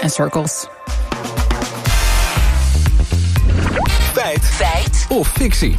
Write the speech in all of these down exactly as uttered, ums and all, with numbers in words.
en Circles. Feit. Feit. Of fictie.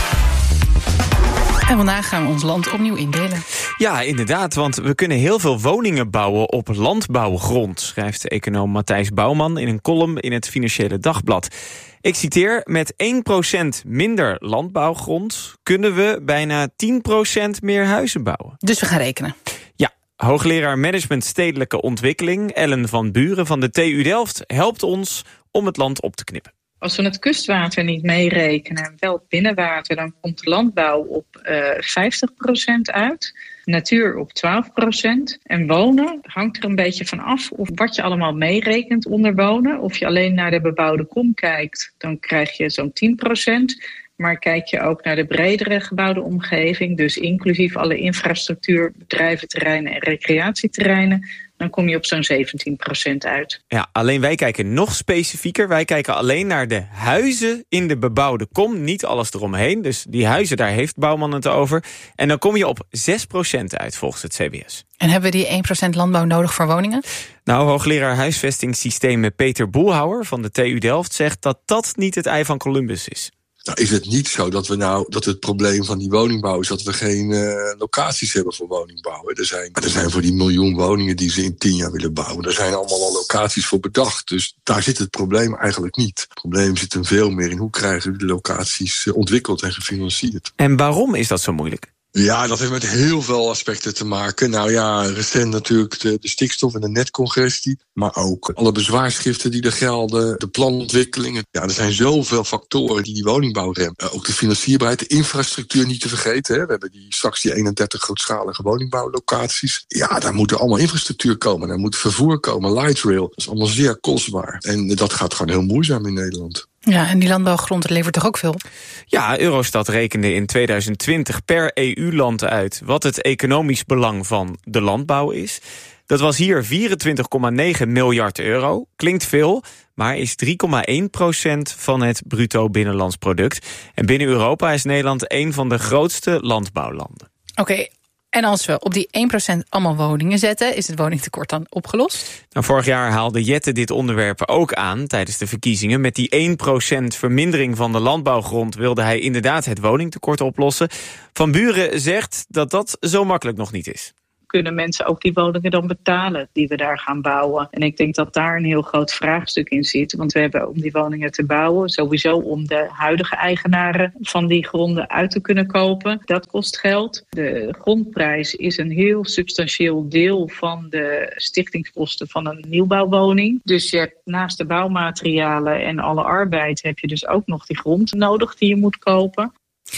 En vandaag gaan we ons land opnieuw indelen. Ja, inderdaad, want we kunnen heel veel woningen bouwen op landbouwgrond, schrijft econoom Matthijs Bouwman in een column in het Financiële Dagblad. Ik citeer, met één procent minder landbouwgrond kunnen we bijna tien procent meer huizen bouwen. Dus we gaan rekenen. Ja, hoogleraar management stedelijke ontwikkeling Ellen van Buren van de T U Delft helpt ons om het land op te knippen. Als we het kustwater niet meerekenen, wel het binnenwater, dan komt de landbouw op uh, vijftig procent uit. Natuur op twaalf procent. En wonen hangt er een beetje van af of wat je allemaal meerekent onder wonen. Of je alleen naar de bebouwde kom kijkt, dan krijg je zo'n tien procent. Maar kijk je ook naar de bredere gebouwde omgeving, dus inclusief alle infrastructuur, bedrijventerreinen en recreatieterreinen, dan kom je op zo'n zeventien procent uit. Ja, alleen wij kijken nog specifieker. Wij kijken alleen naar de huizen in de bebouwde kom, niet alles eromheen. Dus die huizen, daar heeft Bouwman het over. En dan kom je op zes procent uit volgens het C B S. En hebben we die één procent landbouw nodig voor woningen? Nou, hoogleraar huisvestingssystemen Peter Boelhouwer van de T U Delft zegt dat dat niet het ei van Columbus is. Nou, is het niet zo dat we nou dat het probleem van die woningbouw is dat we geen uh, locaties hebben voor woningbouw. Er zijn, er zijn voor die miljoen woningen die ze in tien jaar willen bouwen, er zijn allemaal al locaties voor bedacht. Dus daar zit het probleem eigenlijk niet. Het probleem zit hem veel meer in hoe krijgen we de locaties ontwikkeld en gefinancierd. En waarom is dat zo moeilijk? Ja, dat heeft met heel veel aspecten te maken. Nou ja, recent natuurlijk de, de stikstof en de netcongestie. Maar ook alle bezwaarschriften die er gelden, de planontwikkelingen. Ja, er zijn zoveel factoren die die woningbouw remmen. Uh, ook de financierbaarheid, de infrastructuur niet te vergeten. Hè. We hebben die, straks die eenendertig grootschalige woningbouwlocaties. Ja, daar moet er allemaal infrastructuur komen. Daar moet vervoer komen, light rail. Dat is allemaal zeer kostbaar. En uh, dat gaat gewoon heel moeizaam in Nederland. Ja, en die landbouwgrond levert toch ook veel? Ja, Eurostat rekende in tweeduizend twintig per E U-land uit wat het economisch belang van de landbouw is. Dat was hier vierentwintig komma negen miljard euro. Klinkt veel, maar is drie komma één procent van het bruto binnenlands product. En binnen Europa is Nederland een van de grootste landbouwlanden. Oké. Okay. En als we op die één procent allemaal woningen zetten, is het woningtekort dan opgelost? Nou, vorig jaar haalde Jette dit onderwerp ook aan tijdens de verkiezingen. Met die één procent vermindering van de landbouwgrond wilde hij inderdaad het woningtekort oplossen. Van Buren zegt dat dat zo makkelijk nog niet is. Kunnen mensen ook die woningen dan betalen die we daar gaan bouwen? En ik denk dat daar een heel groot vraagstuk in zit. Want we hebben om die woningen te bouwen, sowieso om de huidige eigenaren van die gronden uit te kunnen kopen. Dat kost geld. De grondprijs is een heel substantieel deel van de stichtingskosten van een nieuwbouwwoning. Dus je hebt naast de bouwmaterialen en alle arbeid heb je dus ook nog die grond nodig die je moet kopen.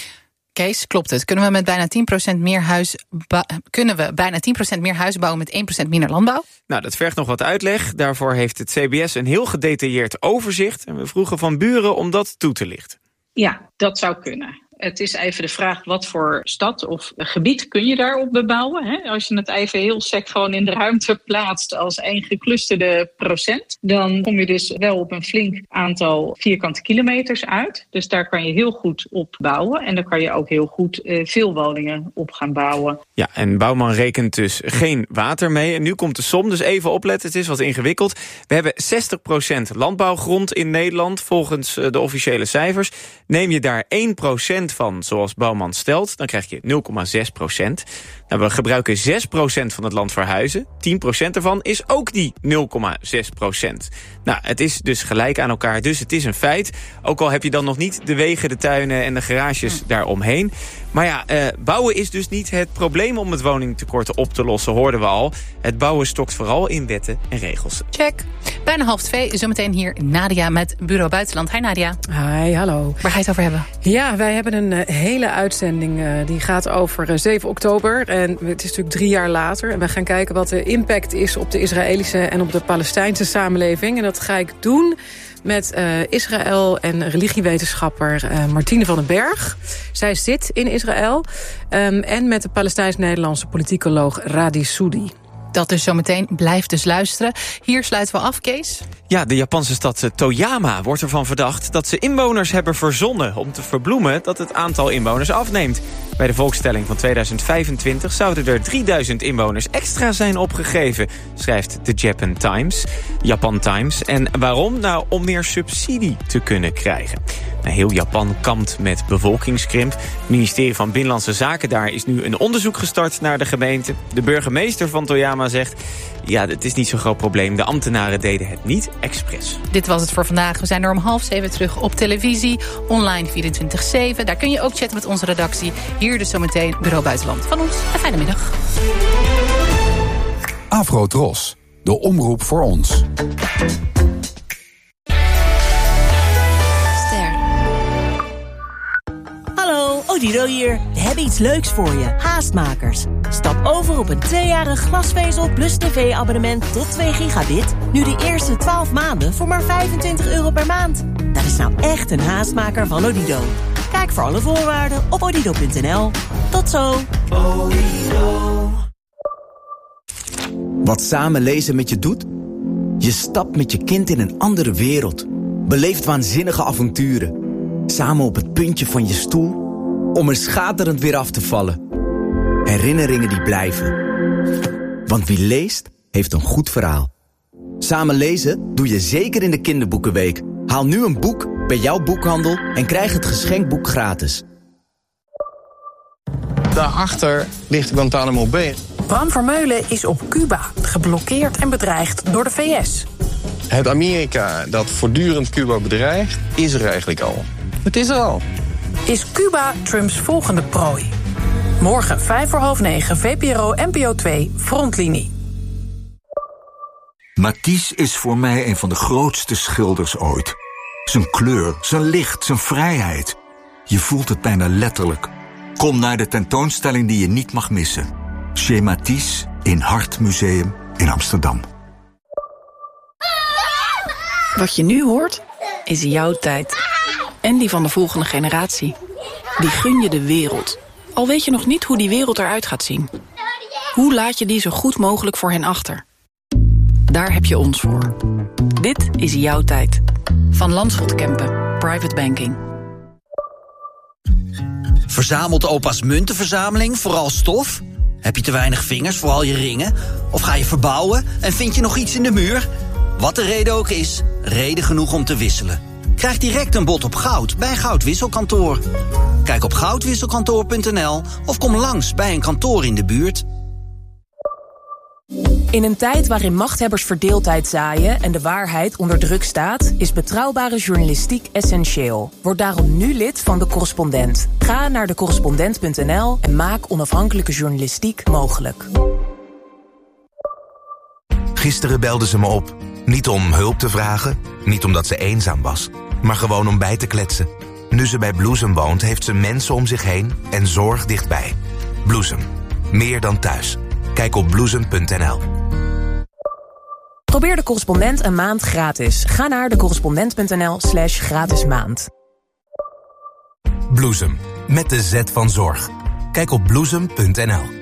Kees, klopt het? Kunnen we met bijna tien procent meer huis ba- kunnen we bijna tien procent meer huizen bouwen met één procent minder landbouw? Nou, dat vergt nog wat uitleg. Daarvoor heeft het C B S een heel gedetailleerd overzicht. En we vroegen Van Buren om dat toe te lichten. Ja, dat zou kunnen. Het is even de vraag wat voor stad of gebied kun je daarop bebouwen. Hè? Als je het even heel sec gewoon in de ruimte plaatst als één geclusterde procent, dan kom je dus wel op een flink aantal vierkante kilometers uit. Dus daar kan je heel goed op bouwen. En daar kan je ook heel goed uh, veel woningen op gaan bouwen. Ja, en Bouwman rekent dus geen water mee. En nu komt de som, dus even opletten, het is wat ingewikkeld. We hebben zestig procent landbouwgrond in Nederland, volgens de officiële cijfers. Neem je daar één procent van, zoals Bouwman stelt, dan krijg je nul komma zes procent. Nou, we gebruiken zes procent van het land voor huizen. tien procent ervan is ook die nul komma zes procent. Nou, het is dus gelijk aan elkaar, dus het is een feit. Ook al heb je dan nog niet de wegen, de tuinen en de garages daaromheen. Maar ja, eh, bouwen is dus niet het probleem om het woningtekort op te lossen, hoorden we al. Het bouwen stokt vooral in wetten en regels. Check. Bijna half twee, zometeen hier Nadia met Bureau Buitenland. Hi Nadia. Hi, hallo. Waar ga je het over hebben? Ja, wij hebben een uh, hele uitzending uh, die gaat over uh, zeven oktober. En het is natuurlijk drie jaar later. En we gaan kijken wat de impact is op de Israëlische en op de Palestijnse samenleving. En dat ga ik doen met uh, Israël en religiewetenschapper uh, Martine van den Berg. Zij zit in Israël. Um, en met de Palestijns-Nederlandse politicoloog Radi Soudi. Dat dus zometeen. Blijf dus luisteren. Hier sluiten we af, Kees. Ja, de Japanse stad Toyama wordt ervan verdacht dat ze inwoners hebben verzonnen om te verbloemen dat het aantal inwoners afneemt. Bij de volkstelling van tweeduizend vijfentwintig zouden er drieduizend inwoners extra zijn opgegeven, schrijft de Japan Times. Japan Times. En waarom? Nou, om meer subsidie te kunnen krijgen. Nou, heel Japan kampt met bevolkingskrimp. Het ministerie van Binnenlandse Zaken daar is nu een onderzoek gestart naar de gemeente. De burgemeester van Toyama zegt, ja, het is niet zo'n groot probleem. De ambtenaren deden het niet expres. Dit was het voor vandaag. We zijn er om half zeven terug op televisie, online vierentwintig zeven. Daar kun je ook chatten met onze redactie. Hier dus zometeen Bureau Buitenland. Van ons een fijne middag. Afro-Tros, de omroep voor ons. Hallo, Odido hier. We hebben iets leuks voor je. Haastmakers. Stap over op een tweejarig glasvezel plus tv-abonnement tot twee gigabit. Nu de eerste twaalf maanden voor maar vijfentwintig euro per maand. Dat is nou echt een haastmaker van Odido. Kijk voor alle voorwaarden op odido punt n l. Tot zo. Odido. Wat samen lezen met je doet? Je stapt met je kind in een andere wereld. Beleeft waanzinnige avonturen. Samen op het puntje van je stoel, om er schaterend weer af te vallen. Herinneringen die blijven. Want wie leest, heeft een goed verhaal. Samen lezen doe je zeker in de kinderboekenweek. Haal nu een boek bij jouw boekhandel en krijg het geschenkboek gratis. Daarachter ligt Guantanamo Bay. Bram Vermeulen is op Cuba, geblokkeerd en bedreigd door de V S. Het Amerika dat voortdurend Cuba bedreigt, is er eigenlijk al. Het is er al. Is Cuba Trumps volgende prooi? Morgen vijf voor half negen, V P R O N P O twee, Frontlinie. Matisse is voor mij een van de grootste schilders ooit. Zijn kleur, zijn licht, zijn vrijheid. Je voelt het bijna letterlijk. Kom naar de tentoonstelling die je niet mag missen. Chez Matisse in Hart Museum in Amsterdam. Wat je nu hoort, is jouw tijd. En die van de volgende generatie. Die gun je de wereld. Al weet je nog niet hoe die wereld eruit gaat zien. Hoe laat je die zo goed mogelijk voor hen achter? Daar heb je ons voor. Dit is jouw tijd. Van Landschot Kempen, Private Banking. Verzamelt opa's muntenverzameling vooral stof? Heb je te weinig vingers voor al je ringen? Of ga je verbouwen en vind je nog iets in de muur? Wat de reden ook is, reden genoeg om te wisselen. Krijg direct een bod op goud bij Goudwisselkantoor. Kijk op goudwisselkantoor punt n l of kom langs bij een kantoor in de buurt. In een tijd waarin machthebbers verdeeldheid zaaien en de waarheid onder druk staat, is betrouwbare journalistiek essentieel. Word daarom nu lid van De Correspondent. Ga naar de correspondent punt n l en maak onafhankelijke journalistiek mogelijk. Gisteren belde ze me op. Niet om hulp te vragen, niet omdat ze eenzaam was, maar gewoon om bij te kletsen. Nu ze bij Bloesem woont, heeft ze mensen om zich heen en zorg dichtbij. Bloesem. Meer dan thuis. Kijk op bloesem punt n l. Probeer De Correspondent een maand gratis. Ga naar de correspondent punt n l slash gratis maand. Bloesem. Met de Z van zorg. Kijk op bloesem punt n l.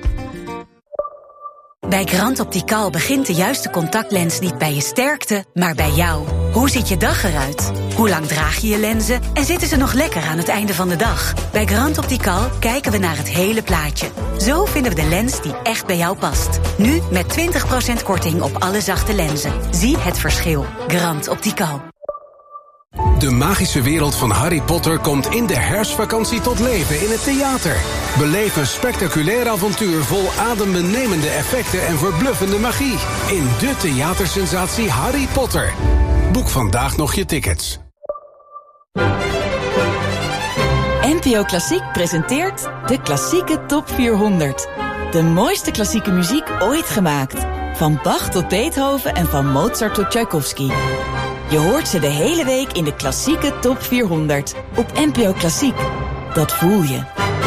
Bij Grand Optical begint de juiste contactlens niet bij je sterkte, maar bij jou. Hoe ziet je dag eruit? Hoe lang draag je je lenzen? En zitten ze nog lekker aan het einde van de dag? Bij Grand Optical kijken we naar het hele plaatje. Zo vinden we de lens die echt bij jou past. Nu met twintig procent korting op alle zachte lenzen. Zie het verschil. Grand Optical. De magische wereld van Harry Potter komt in de herfstvakantie tot leven in het theater. Beleef een spectaculair avontuur vol adembenemende effecten en verbluffende magie. In de theatersensatie Harry Potter. Boek vandaag nog je tickets. N P O Klassiek presenteert de klassieke top vierhonderd. De mooiste klassieke muziek ooit gemaakt. Van Bach tot Beethoven en van Mozart tot Tchaikovsky. Je hoort ze de hele week in de klassieke top vierhonderd. Op N P O Klassiek. Dat voel je.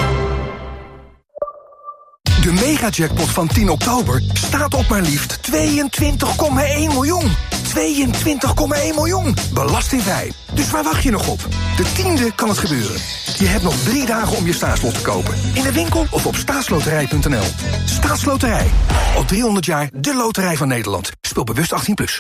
De megajackpot van tien oktober staat op maar liefst tweeëntwintig komma één miljoen. tweeëntwintig komma één miljoen. Belastingvrij. Dus waar wacht je nog op? De tiende kan het gebeuren. Je hebt nog drie dagen om je staatslot te kopen. In de winkel of op staatsloterij punt n l. Staatsloterij. Al driehonderd jaar de loterij van Nederland. Speel bewust achttien plus.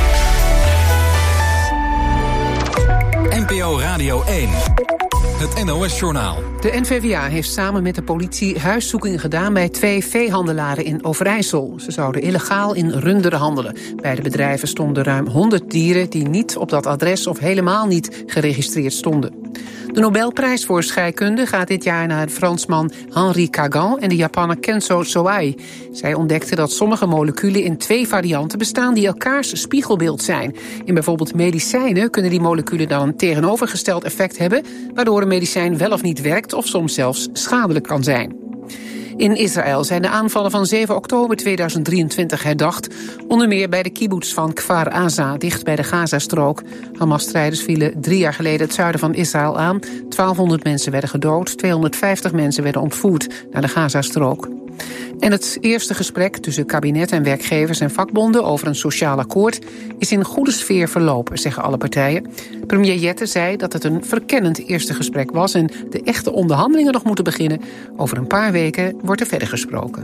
N P O Radio één. Het N O S-journaal. De N V W A heeft samen met de politie huiszoekingen gedaan bij twee veehandelaren in Overijssel. Ze zouden illegaal in runderen handelen. Bij de bedrijven stonden ruim honderd dieren die niet op dat adres of helemaal niet geregistreerd stonden. De Nobelprijs voor scheikunde gaat dit jaar naar de Fransman Henri Cagan en de Japanner Kenzo Soai. Zij ontdekten dat sommige moleculen in twee varianten bestaan die elkaars spiegelbeeld zijn. In bijvoorbeeld medicijnen kunnen die moleculen dan een tegenovergesteld effect hebben, waardoor een medicijn wel of niet werkt of soms zelfs schadelijk kan zijn. In Israël zijn de aanvallen van zeven oktober tweeduizend drieëntwintig herdacht. Onder meer bij de kibbutz van Kfar Aza, dicht bij de Gazastrook. Hamas-strijders vielen drie jaar geleden het zuiden van Israël aan. twaalfhonderd mensen werden gedood, tweehonderdvijftig mensen werden ontvoerd naar de Gazastrook. En het eerste gesprek tussen kabinet en werkgevers en vakbonden over een sociaal akkoord is in goede sfeer verlopen, zeggen alle partijen. Premier Jette zei dat het een verkennend eerste gesprek was en de echte onderhandelingen nog moeten beginnen. Over een paar weken wordt er verder gesproken.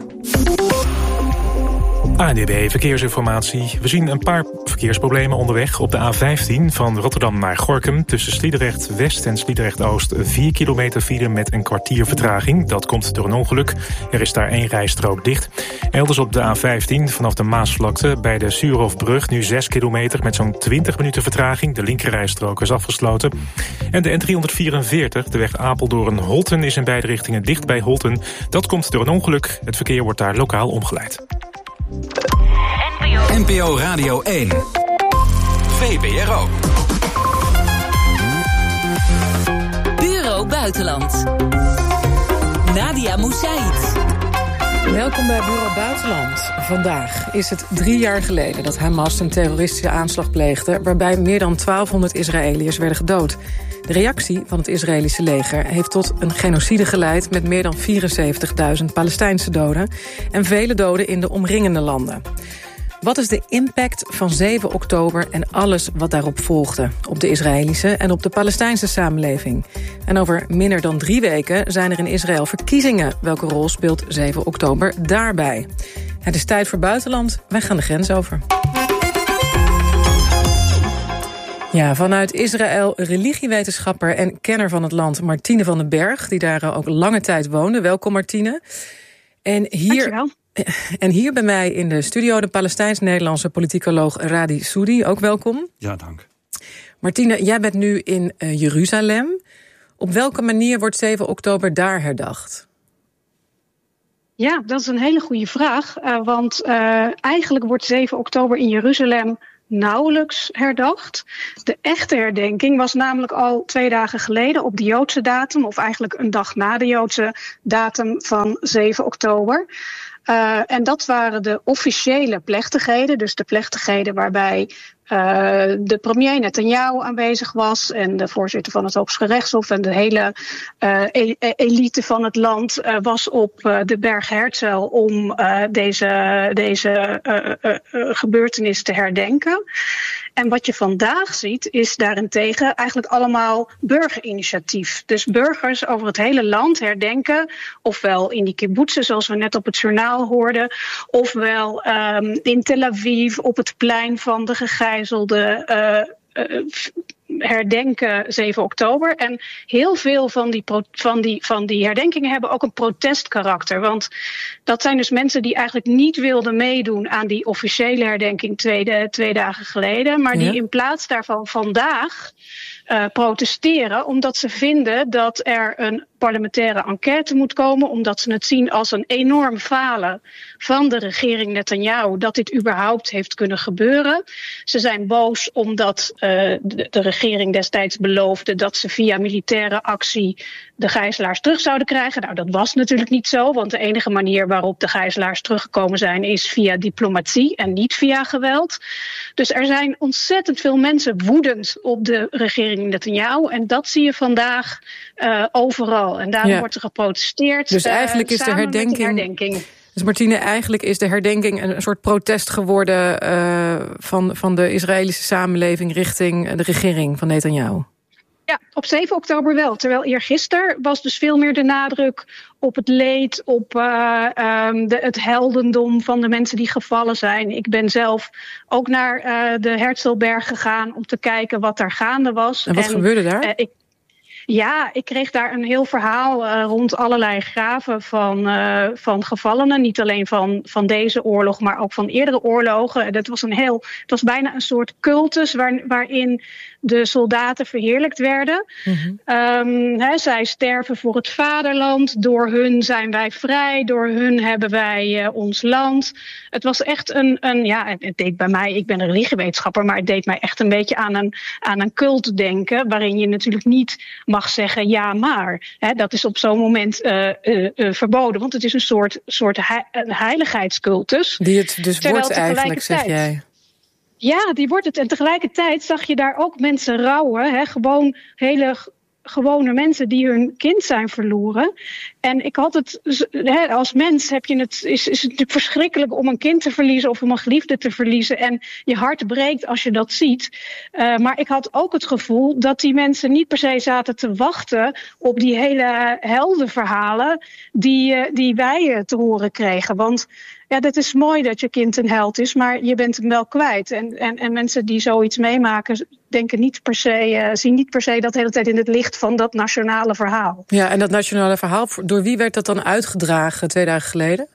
A N W B Verkeersinformatie. We zien een paar verkeersproblemen onderweg. Op de A vijftien van Rotterdam naar Gorinchem tussen Sliedrecht West en Sliedrecht Oost vier kilometer file met een kwartier vertraging. Dat komt door een ongeluk. Er is daar één rijstrook dicht. Elders op de A vijftien vanaf de Maasvlakte bij de Suurhofbrug nu zes kilometer met zo'n twintig minuten vertraging. De linkerrijstrook is afgesloten. En de N driehonderdvierenveertig, de weg Apeldoorn-Holten, is in beide richtingen dicht bij Holten. Dat komt door een ongeluk. Het verkeer wordt daar lokaal omgeleid. N P O Radio één. V P R O. Bureau Buitenland. Nadia Moussaïd. Welkom bij Bureau Buitenland. Vandaag is het drie jaar geleden dat Hamas een terroristische aanslag pleegde, waarbij meer dan twaalfhonderd Israëliërs werden gedood. De reactie van het Israëlische leger heeft tot een genocide geleid met meer dan vierenzeventigduizend Palestijnse doden en vele doden in de omringende landen. Wat is de impact van zeven oktober en alles wat daarop volgde op de Israëlische en op de Palestijnse samenleving? En over minder dan drie weken zijn er in Israël verkiezingen. Welke rol speelt zeven oktober daarbij? Het is tijd voor buitenland. Wij gaan de grens over. Ja, vanuit Israël religiewetenschapper en kenner van het land Martine van den Berg, die daar ook lange tijd woonde. Welkom Martine. En hier, Dankjewel. En hier bij mij in de studio de Palestijns-Nederlandse politicoloog Radi Soudi. Ook welkom. Ja, dank. Martine, jij bent nu in uh, Jeruzalem. Op welke manier wordt zeven oktober daar herdacht? Ja, dat is een hele goede vraag. Uh, want uh, eigenlijk wordt zeven oktober in Jeruzalem nauwelijks herdacht. De echte herdenking was namelijk al twee dagen geleden op de Joodse datum, of eigenlijk een dag na de Joodse datum van zeven oktober. Uh, en dat waren de officiële plechtigheden, dus de plechtigheden waarbij uh, de premier Netanyahu aanwezig was en de voorzitter van het Hoogste Rechtshof en de hele uh, elite van het land uh, was op uh, de berg Herzl om uh, deze, deze uh, uh, uh, gebeurtenis te herdenken. En wat je vandaag ziet is daarentegen eigenlijk allemaal burgerinitiatief. Dus burgers over het hele land herdenken, ofwel in die kibbutzen zoals we net op het journaal hoorden, ofwel um, in Tel Aviv op het plein van de gegijzelde uh, uh, herdenken zeven oktober. En heel veel van die, pro- van, die, van die herdenkingen hebben ook een protestkarakter. Want dat zijn dus mensen die eigenlijk niet wilden meedoen aan die officiële herdenking twee, de, twee dagen geleden. Maar die ja. in plaats daarvan vandaag uh, protesteren omdat ze vinden dat er een parlementaire enquête moet komen, omdat ze het zien als een enorm falen van de regering Netanyahu dat dit überhaupt heeft kunnen gebeuren. Ze zijn boos omdat uh, de, de regering destijds beloofde dat ze via militaire actie de gijzelaars terug zouden krijgen. Nou, dat was natuurlijk niet zo, want de enige manier waarop de gijzelaars teruggekomen zijn is via diplomatie en niet via geweld. Dus er zijn ontzettend veel mensen woedend op de regering Netanyahu en dat zie je vandaag uh, overal. En daarom ja. wordt er geprotesteerd. Dus eigenlijk uh, is de herdenking, de herdenking. Dus Martine, eigenlijk is de herdenking een soort protest geworden uh, van, van de Israëlische samenleving richting de regering van Netanyahu. Ja, op zeven oktober wel. Terwijl eergisteren was dus veel meer de nadruk op het leed, op uh, um, de, het heldendom van de mensen die gevallen zijn. Ik ben zelf ook naar uh, de Herzlberg gegaan om te kijken wat daar gaande was. En wat en, gebeurde daar? Uh, ik, Ja, ik kreeg daar een heel verhaal uh, rond allerlei graven van, uh, van gevallenen. Niet alleen van, van deze oorlog, maar ook van eerdere oorlogen. Dat was een heel, het was bijna een soort cultus waar, waarin de soldaten verheerlijkt werden. Mm-hmm. Um, he, zij sterven voor het vaderland. Door hun zijn wij vrij. Door hun hebben wij uh, ons land. Het was echt een, een, ja, het deed bij mij, ik ben een religiewetenschapper, maar het deed mij echt een beetje aan een, aan een cult denken, waarin je natuurlijk niet mag zeggen ja maar. He, dat is op zo'n moment uh, uh, uh, verboden, want het is een soort, soort he- een heiligheidscultus. Die het dus wordt eigenlijk, zeg jij. Ja, die wordt het. En tegelijkertijd zag je daar ook mensen rouwen. Hè, gewoon hele g- gewone mensen die hun kind zijn verloren. En ik had het, hè, als mens heb je het, is, is het natuurlijk verschrikkelijk om een kind te verliezen of om een geliefde te verliezen. En je hart breekt als je dat ziet. Uh, maar ik had ook het gevoel dat die mensen niet per se zaten te wachten op die hele heldenverhalen die, uh, die wij uh, te horen kregen. Want ja, dat is mooi dat je kind een held is, maar je bent hem wel kwijt. En, en, en mensen die zoiets meemaken, denken niet per se, uh, zien niet per se dat de hele tijd in het licht van dat nationale verhaal. Ja, en dat nationale verhaal, door wie werd dat dan uitgedragen twee dagen geleden?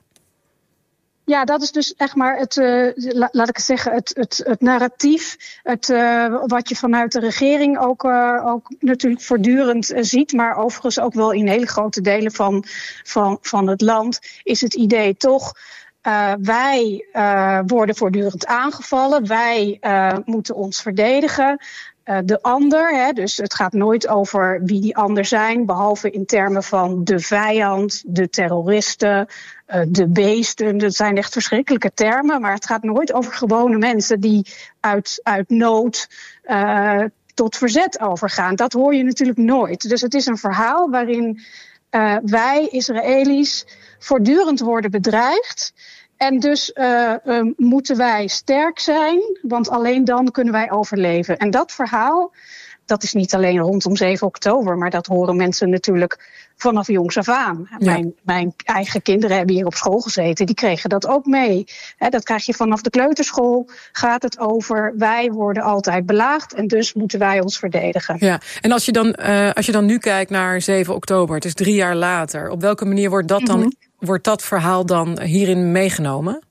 Ja, dat is dus echt maar het, uh, la, laat ik het zeggen, het, het, het narratief. Het, uh, wat je vanuit de regering ook, uh, ook natuurlijk voortdurend uh, ziet. Maar overigens ook wel in hele grote delen van, van, van het land is het idee toch. Uh, wij uh, worden voortdurend aangevallen. Wij uh, moeten ons verdedigen. Uh, de ander, hè, dus het gaat nooit over wie die ander zijn, behalve in termen van de vijand, de terroristen, uh, de beesten. Dat zijn echt verschrikkelijke termen, maar het gaat nooit over gewone mensen die uit, uit nood uh, tot verzet overgaan. Dat hoor je natuurlijk nooit. Dus het is een verhaal waarin uh, wij, Israëli's, voortdurend worden bedreigd. En dus uh, uh, moeten wij sterk zijn, want alleen dan kunnen wij overleven. En dat verhaal, dat is niet alleen rondom zeven oktober... maar dat horen mensen natuurlijk vanaf jongs af aan. Ja. Mijn, mijn eigen kinderen hebben hier op school gezeten, die kregen dat ook mee. He, dat krijg je vanaf de kleuterschool, gaat het over wij worden altijd belaagd en dus moeten wij ons verdedigen. Ja, en als je dan, uh, als je dan nu kijkt naar zeven oktober, het is drie jaar later, op welke manier wordt dat dan... Mm-hmm. Wordt dat verhaal dan hierin meegenomen?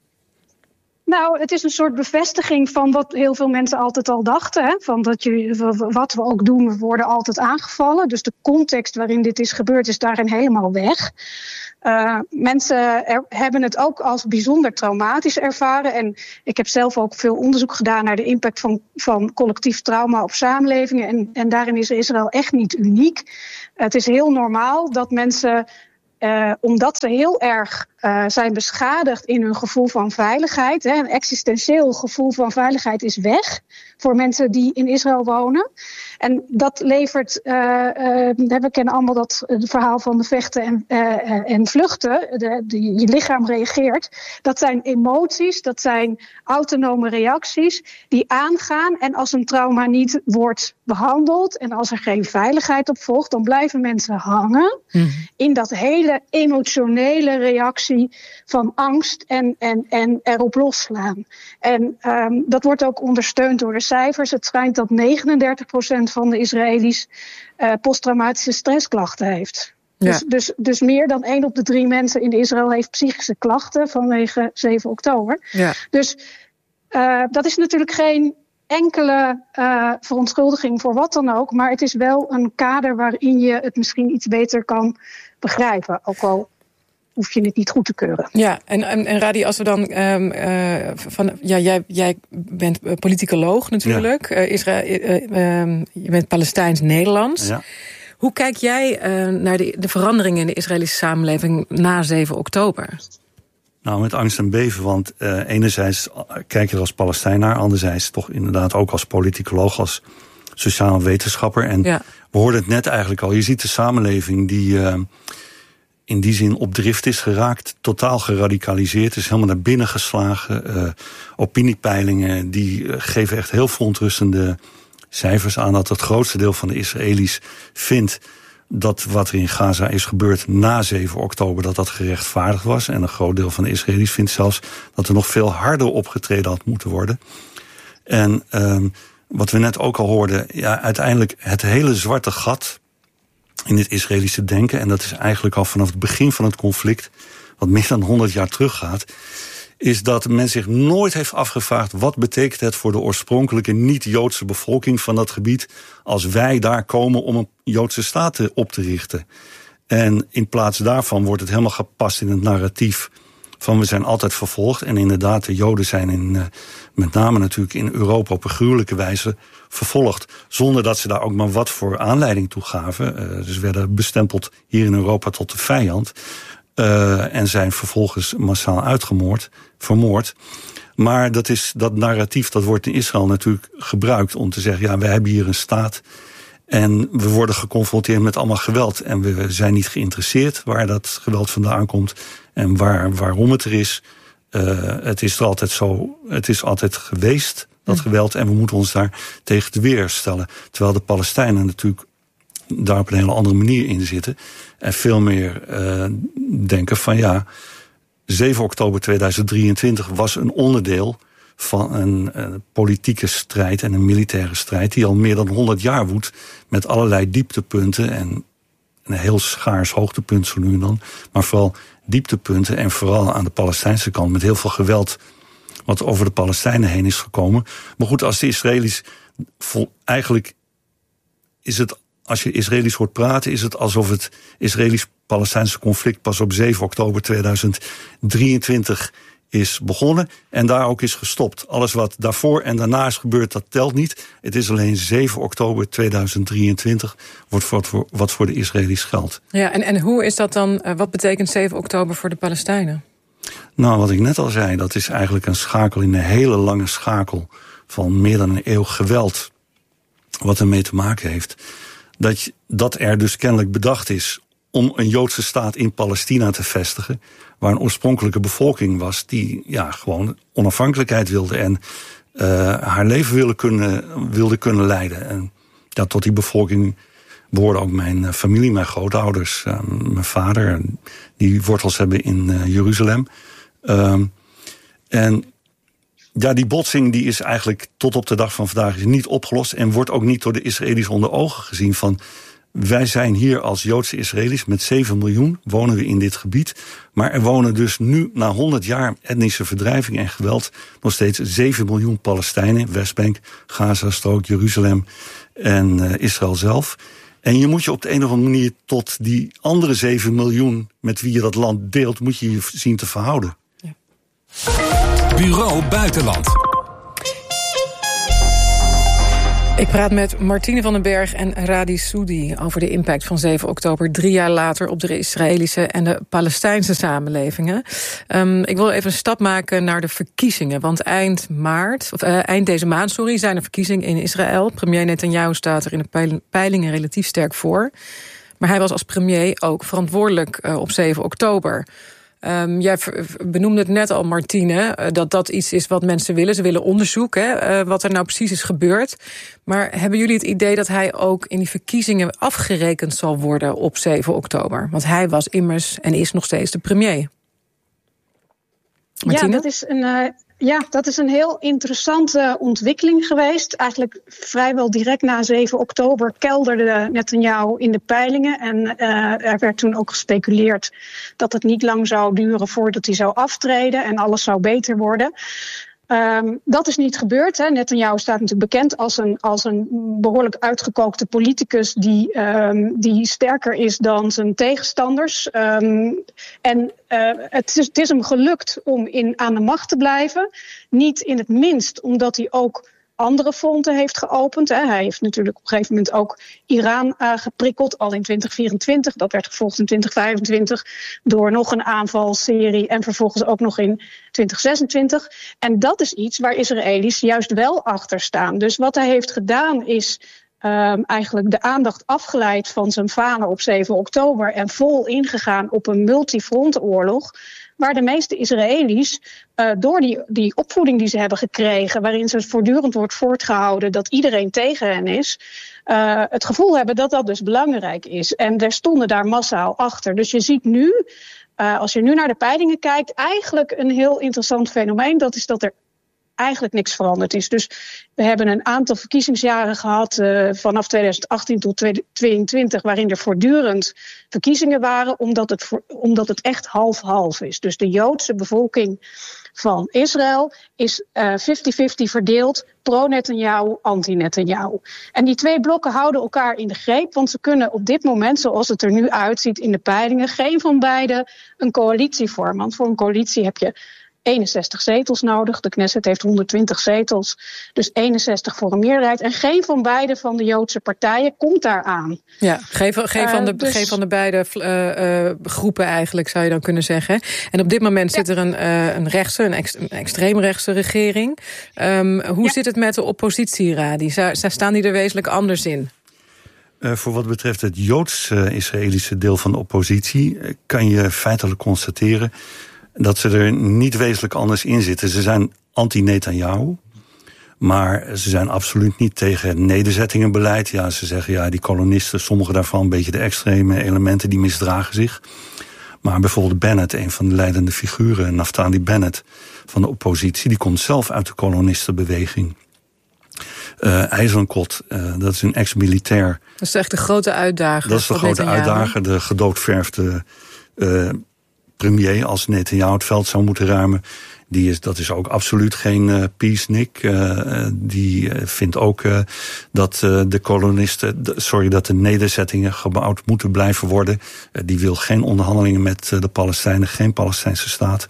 Nou, het is een soort bevestiging van wat heel veel mensen altijd al dachten. Hè? Van dat je, wat we ook doen, we worden altijd aangevallen. Dus de context waarin dit is gebeurd is daarin helemaal weg. Uh, mensen er, hebben het ook als bijzonder traumatisch ervaren. En ik heb zelf ook veel onderzoek gedaan naar de impact van, van collectief trauma op samenlevingen. En, en daarin is Israël echt niet uniek. Het is heel normaal dat mensen... Uh, omdat ze heel erg uh, zijn beschadigd in hun gevoel van veiligheid. Hè, een existentieel gevoel van veiligheid is weg voor mensen die in Israël wonen. En dat levert, uh, uh, we kennen allemaal dat het verhaal van de vechten en, uh, en vluchten. De, de, je lichaam reageert. Dat zijn emoties, dat zijn autonome reacties die aangaan. En als een trauma niet wordt behandeld en als er geen veiligheid op volgt, dan blijven mensen hangen mm. in dat hele emotionele reactie van angst en, en, en erop losslaan. En um, dat wordt ook ondersteund door de cijfers. Het schijnt dat negenendertig procent van de Israëli's uh, posttraumatische stressklachten heeft. Ja. Dus, dus, dus meer dan één op de drie mensen in Israël heeft psychische klachten vanwege zeven oktober. Ja. Dus uh, dat is natuurlijk geen enkele uh, verontschuldiging voor wat dan ook. Maar het is wel een kader waarin je het misschien iets beter kan begrijpen. Ook al hoef je het niet goed te keuren. Ja, en, en, en Radi, als we dan... Um, uh, van, ja, jij, jij bent politicoloog natuurlijk. Ja. Uh, Israël, uh, uh, je bent Palestijns-Nederlands. Ja. Hoe kijk jij uh, naar de, de veranderingen in de Israëlische samenleving na zeven oktober? Nou, met angst en beven, want uh, enerzijds kijk je er als Palestijn naar, anderzijds toch inderdaad ook als politicoloog, als sociaal wetenschapper. En ja. we hoorden het net eigenlijk al, je ziet de samenleving die uh, in die zin op drift is geraakt, totaal geradicaliseerd, is helemaal naar binnen geslagen. Uh, opiniepeilingen die uh, geven echt heel verontrustende cijfers aan dat het grootste deel van de Israëli's vindt dat wat er in Gaza is gebeurd na zeven oktober, dat dat gerechtvaardigd was. En een groot deel van de Israëli's vindt zelfs dat er nog veel harder opgetreden had moeten worden. En um, wat we net ook al hoorden, ja, uiteindelijk het hele zwarte gat in het Israëlische denken, en dat is eigenlijk al vanaf het begin van het conflict, wat meer dan honderd jaar teruggaat, is dat men zich nooit heeft afgevraagd wat betekent het voor de oorspronkelijke niet-Joodse bevolking van dat gebied als wij daar komen om een Joodse staat op te richten. En in plaats daarvan wordt het helemaal gepast in het narratief van we zijn altijd vervolgd. En inderdaad, de Joden zijn in, uh, met name natuurlijk in Europa op een gruwelijke wijze vervolgd, zonder dat ze daar ook maar wat voor aanleiding toe gaven. Uh, dus werden bestempeld hier in Europa tot de vijand. Uh, en zijn vervolgens massaal uitgemoord, vermoord. Maar dat, is, dat narratief dat wordt in Israël natuurlijk gebruikt om te zeggen, ja, wij hebben hier een staat en we worden geconfronteerd met allemaal geweld. En we zijn niet geïnteresseerd waar dat geweld vandaan komt en waar, waarom het er is. Uh, het is er altijd zo, het is altijd geweest, dat ja. geweld, en we moeten ons daar tegen te weerstellen. Terwijl de Palestijnen natuurlijk daar op een hele andere manier in zitten. En veel meer uh, denken van ja, zeven oktober tweeduizend drieëntwintig was een onderdeel van een, een politieke strijd en een militaire strijd die al meer dan honderd jaar woedt met allerlei dieptepunten en een heel schaars hoogtepunt zo nu en dan. Maar vooral dieptepunten en vooral aan de Palestijnse kant met heel veel geweld wat over de Palestijnen heen is gekomen. Maar goed, als de Israëli's vol, eigenlijk is het, als je Israëli's hoort praten, is het alsof het Israëlisch-Palestijnse conflict pas op zeven oktober tweeduizend drieëntwintig is begonnen en daar ook is gestopt. Alles wat daarvoor en daarna is gebeurd, dat telt niet. Het is alleen zeven oktober tweeduizend drieëntwintig wat voor, wat voor de Israëli's geldt. Ja, en, en hoe is dat dan, uh, wat betekent zeven oktober voor de Palestijnen? Nou, wat ik net al zei, dat is eigenlijk een schakel in een hele lange schakel van meer dan een eeuw geweld wat ermee te maken heeft. Dat, dat er dus kennelijk bedacht is om een Joodse staat in Palestina te vestigen, waar een oorspronkelijke bevolking was die ja, gewoon onafhankelijkheid wilde en uh, haar leven wilde kunnen, wilde kunnen leiden. En ja, tot die bevolking behoorde ook mijn familie, mijn grootouders, uh, mijn vader, die wortels hebben in uh, Jeruzalem. Uh, en ja, die botsing die is eigenlijk tot op de dag van vandaag is niet opgelost en wordt ook niet door de Israëli's onder ogen gezien van wij zijn hier als Joodse Israëli's met zeven miljoen wonen we in dit gebied. Maar er wonen dus nu na honderd jaar etnische verdrijving en geweld nog steeds zeven miljoen Palestijnen, Westbank, Gazastrook, Jeruzalem en uh, Israël zelf. En je moet je op de een of andere manier tot die andere zeven miljoen met wie je dat land deelt, moet je je zien te verhouden. Ja. Bureau Buitenland. Ik praat met Martine van den Berg en Radi Soudi over de impact van zeven oktober... drie jaar later op de Israëlische en de Palestijnse samenlevingen. Um, ik wil even een stap maken naar de verkiezingen. Want eind maart, of uh, eind deze maand, sorry, zijn er verkiezingen in Israël. Premier Netanyahu staat er in de peilingen relatief sterk voor. Maar hij was als premier ook verantwoordelijk uh, op zeven oktober... Um, jij benoemde het net al, Martine, uh, dat dat iets is wat mensen willen. Ze willen onderzoek, hè, uh, wat er nou precies is gebeurd. Maar hebben jullie het idee dat hij ook in die verkiezingen afgerekend zal worden op zeven oktober? Want hij was immers en is nog steeds de premier. Martine? Ja, dat is een... Uh... Ja, dat is een heel interessante ontwikkeling geweest. Eigenlijk vrijwel direct na zeven oktober kelderde Netanyahu in de peilingen. En uh, er werd toen ook gespeculeerd dat het niet lang zou duren voordat hij zou aftreden en alles zou beter worden. Um, dat is niet gebeurd. Hè. Netanyahu staat natuurlijk bekend als een, als een behoorlijk uitgekookte politicus die, um, die sterker is dan zijn tegenstanders. Um, en uh, het, is, het is hem gelukt om in, aan de macht te blijven. Niet in het minst omdat hij ook andere fronten heeft geopend. Hè. Hij heeft natuurlijk op een gegeven moment ook Iran uh, geprikkeld, al in twintig vierentwintig. Dat werd gevolgd in twintig vijfentwintig door nog een aanvalserie en vervolgens ook nog in twintig zesentwintig. En dat is iets waar Israëli's juist wel achter staan. Dus wat hij heeft gedaan is um, eigenlijk de aandacht afgeleid van zijn falen op zeven oktober en vol ingegaan op een multifrontenoorlog, waar de meeste Israëli's uh, door die, die opvoeding die ze hebben gekregen, waarin ze voortdurend wordt voortgehouden dat iedereen tegen hen is, uh, het gevoel hebben dat dat dus belangrijk is. En er stonden daar massaal achter. Dus je ziet nu, uh, als je nu naar de peilingen kijkt, eigenlijk een heel interessant fenomeen. Dat is dat er eigenlijk niks veranderd is. Dus we hebben een aantal verkiezingsjaren gehad uh, vanaf twintig achttien tot tweeduizend tweeëntwintig... waarin er voortdurend verkiezingen waren, omdat het, voor, omdat het echt half-half is. Dus de Joodse bevolking van Israël is uh, vijftig vijftig verdeeld, pro-Netanyahu, anti-Netanyahu. En die twee blokken houden elkaar in de greep, want ze kunnen op dit moment, zoals het er nu uitziet in de peilingen, geen van beiden een coalitie vormen. Want voor een coalitie heb je eenenzestig zetels nodig. De Knesset heeft honderdtwintig zetels. Dus eenenzestig voor een meerderheid. En geen van beide van de Joodse partijen komt daar aan. Ja, geen van, geen van, de, uh, dus, geen van de beide uh, uh, groepen eigenlijk, zou je dan kunnen zeggen. En op dit moment ja. zit er een, uh, een rechtse, een, ex, een extreemrechtse regering. Um, hoe ja. zit het met de oppositie, Radi? Zij staan die er wezenlijk anders in? Uh, voor wat betreft het Joods-Israëlische deel van de oppositie uh, kan je feitelijk constateren dat ze er niet wezenlijk anders in zitten. Ze zijn anti-Netanyahu, maar ze zijn absoluut niet tegen het nederzettingenbeleid. Ja, ze zeggen, ja, die kolonisten, sommige daarvan, een beetje de extreme elementen, die misdragen zich. Maar bijvoorbeeld Bennett, een van de leidende figuren, Naftali Bennett van de oppositie, die komt zelf uit de kolonistenbeweging. Uh, IJzerenkot, uh, dat is een ex-militair. Dat is echt de grote uitdager. Dat is de grote uitdager, de gedoodverfde uh, premier, als Netanyahu het veld zou moeten ruimen. Die is, dat is ook absoluut geen uh, peacenik. Uh, die uh, vindt ook uh, dat uh, de kolonisten, de, sorry, dat de nederzettingen gebouwd moeten blijven worden. Uh, die wil geen onderhandelingen met uh, de Palestijnen, geen Palestijnse staat.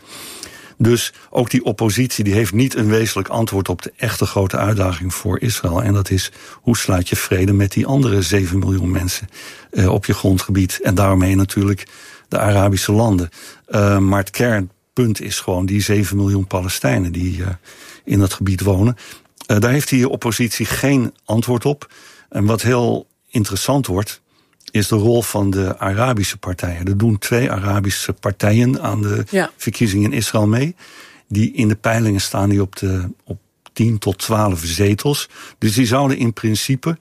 Dus ook die oppositie die heeft niet een wezenlijk antwoord op de echte grote uitdaging voor Israël. En dat is, hoe sluit je vrede met die andere zeven miljoen mensen uh, op je grondgebied. En daarmee natuurlijk de Arabische landen. Uh, maar het kernpunt is gewoon die zeven miljoen Palestijnen die uh, in dat gebied wonen. Uh, daar heeft die oppositie geen antwoord op. En wat heel interessant wordt, is de rol van de Arabische partijen. Er doen twee Arabische partijen aan de ja. verkiezingen in Israël mee. Die in de peilingen staan die op, de, op tien tot twaalf zetels. Dus die zouden in principe